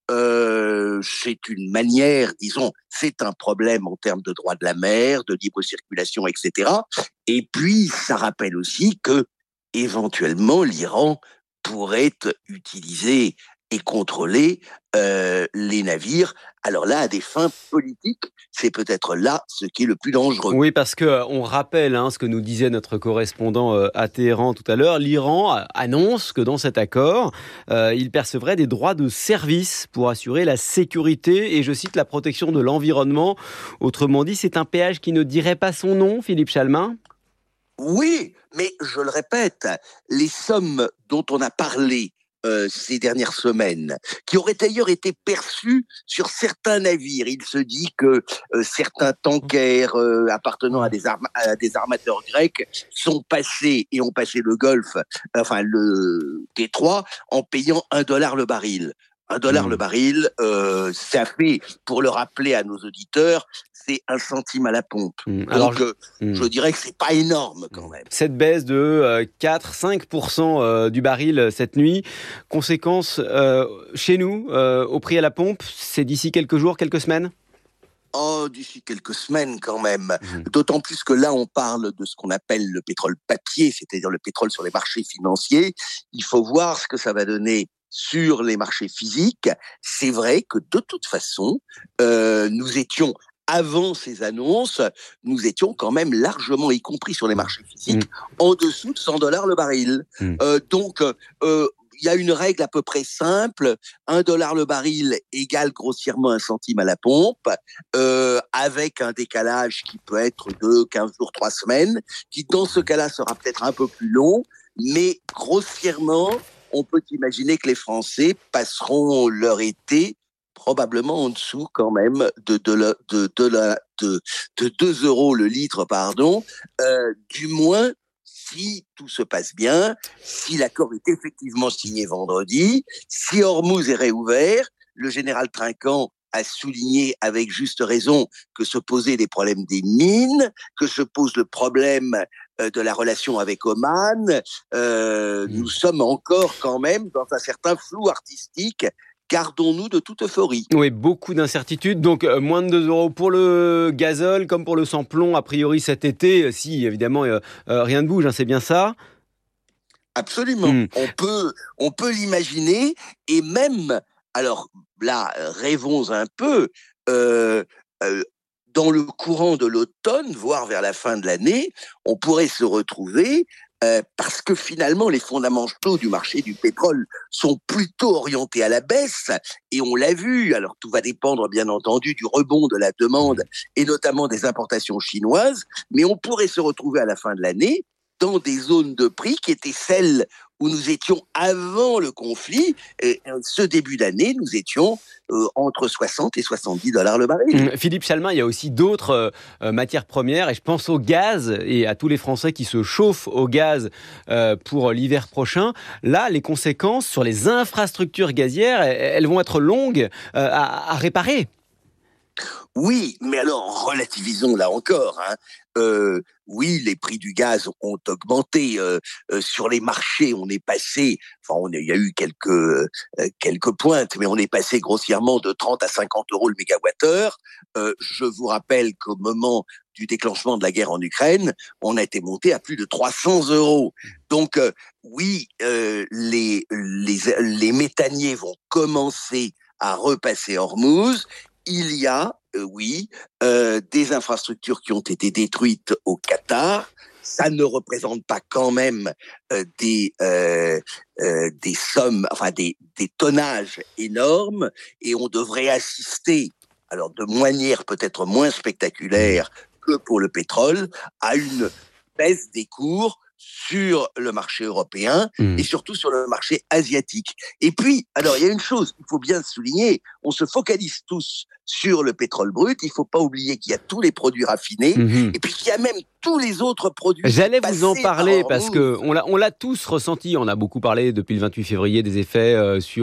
euh, c'est une manière, disons, c'est un problème en termes de droit de la mer, de libre circulation, et cetera. Et puis, ça rappelle aussi que, éventuellement, l'Iran pourrait utiliser et contrôler euh, les navires. Alors là, à des fins politiques, c'est peut-être là ce qui est le plus dangereux. Oui, parce que on rappelle hein, ce que nous disait notre correspondant euh, à Téhéran tout à l'heure. L'Iran annonce que dans cet accord, euh, il percevrait des droits de service pour assurer la sécurité et, je cite, la protection de l'environnement. Autrement dit, c'est un péage qui ne dirait pas son nom, Philippe Chalmin ? Oui, mais je le répète, les sommes dont on a parlé Euh, ces dernières semaines, qui auraient d'ailleurs été perçus sur certains navires. Il se dit que euh, certains tankers euh, appartenant à des, arma- à des armateurs grecs sont passés et ont passé le Golfe, enfin le détroit, en payant un dollar le baril. Un dollar mmh. le baril, euh, ça fait, pour le rappeler à nos auditeurs, c'est un centime à la pompe. Mmh. Alors, Donc, je, mmh. je dirais que c'est pas énorme quand même. Cette baisse de euh, quatre à cinq pour cent euh, du baril cette nuit, conséquence euh, chez nous, euh, au prix à la pompe, c'est d'ici quelques jours, quelques semaines ? Oh, d'ici quelques semaines quand même. Mmh. D'autant plus que là, on parle de ce qu'on appelle le pétrole papier, c'est-à-dire le pétrole sur les marchés financiers. Il faut voir ce que ça va donner sur les marchés physiques. C'est vrai que de toute façon, euh, nous étions, avant ces annonces, nous étions quand même largement, y compris sur les marchés physiques, mmh. en dessous de cent dollars le baril. Mmh. Euh, donc, euh, il y a une règle à peu près simple, un dollar le baril égale grossièrement un centime à la pompe, euh, avec un décalage qui peut être de quinze jours, trois semaines, qui dans ce cas-là sera peut-être un peu plus long, mais grossièrement, on peut imaginer que les Français passeront leur été probablement en dessous quand même de, de, la, de, de, la, de, de deux euros le litre, pardon, euh, du moins si tout se passe bien, si l'accord est effectivement signé vendredi, si Ormuz est réouvert. Le général Trinquant a souligné avec juste raison que se posaient des problèmes des mines, que se pose le problème euh, de la relation avec Oman. Euh, mmh. Nous sommes encore quand même dans un certain flou artistique. Gardons-nous de toute euphorie. Oui, beaucoup d'incertitudes. Donc, euh, moins de deux euros pour le gazole, comme pour le sans-plomb, a priori cet été. Si, évidemment, euh, euh, rien ne bouge, hein, c'est bien ça ? Absolument. Mmh. On peut, on peut l'imaginer. Et même, alors là, rêvons un peu, euh, euh, dans le courant de l'automne, voire vers la fin de l'année, on pourrait se retrouver Euh, parce que finalement, les fondamentaux du marché du pétrole sont plutôt orientés à la baisse, et on l'a vu, alors tout va dépendre bien entendu du rebond de la demande, et notamment des importations chinoises, mais on pourrait se retrouver à la fin de l'année dans des zones de prix qui étaient celles où nous étions avant le conflit, et ce début d'année, nous étions euh, entre soixante et soixante-dix dollars le baril. Philippe Chalmin, il y a aussi d'autres euh, matières premières, et je pense au gaz, et à tous les Français qui se chauffent au gaz euh, pour l'hiver prochain. Là, les conséquences sur les infrastructures gazières, elles vont être longues euh, à, à réparer. Oui, mais alors relativisons là encore, hein. euh, oui, les prix du gaz ont augmenté. Euh, euh, sur les marchés, on est passé, enfin, on, il y a eu quelques euh, quelques pointes, mais on est passé grossièrement de trente à cinquante euros le mégawattheure. Euh, je vous rappelle qu'au moment du déclenchement de la guerre en Ukraine, on a été monté à plus de trois cents euros. Donc, euh, oui, euh, les, les, les méthaniers vont commencer à repasser Hormuz. Il y a, euh, oui, euh, des infrastructures qui ont été détruites au Qatar. Ça ne représente pas quand même euh, des euh, euh, des sommes, enfin des, des tonnages énormes, et on devrait assister, alors de manière peut-être moins spectaculaire que pour le pétrole, à une baisse des cours sur le marché européen mmh. et surtout sur le marché asiatique. Et puis, alors il y a une chose qu'il faut bien souligner, on se focalise tous sur le pétrole brut, il ne faut pas oublier qu'il y a tous les produits raffinés, mmh. et puis qu'il y a même tous les autres produits. J'allais vous en parler parce qu'on l'a, on l'a tous ressenti, on a beaucoup parlé depuis le vingt-huit février des effets euh, sur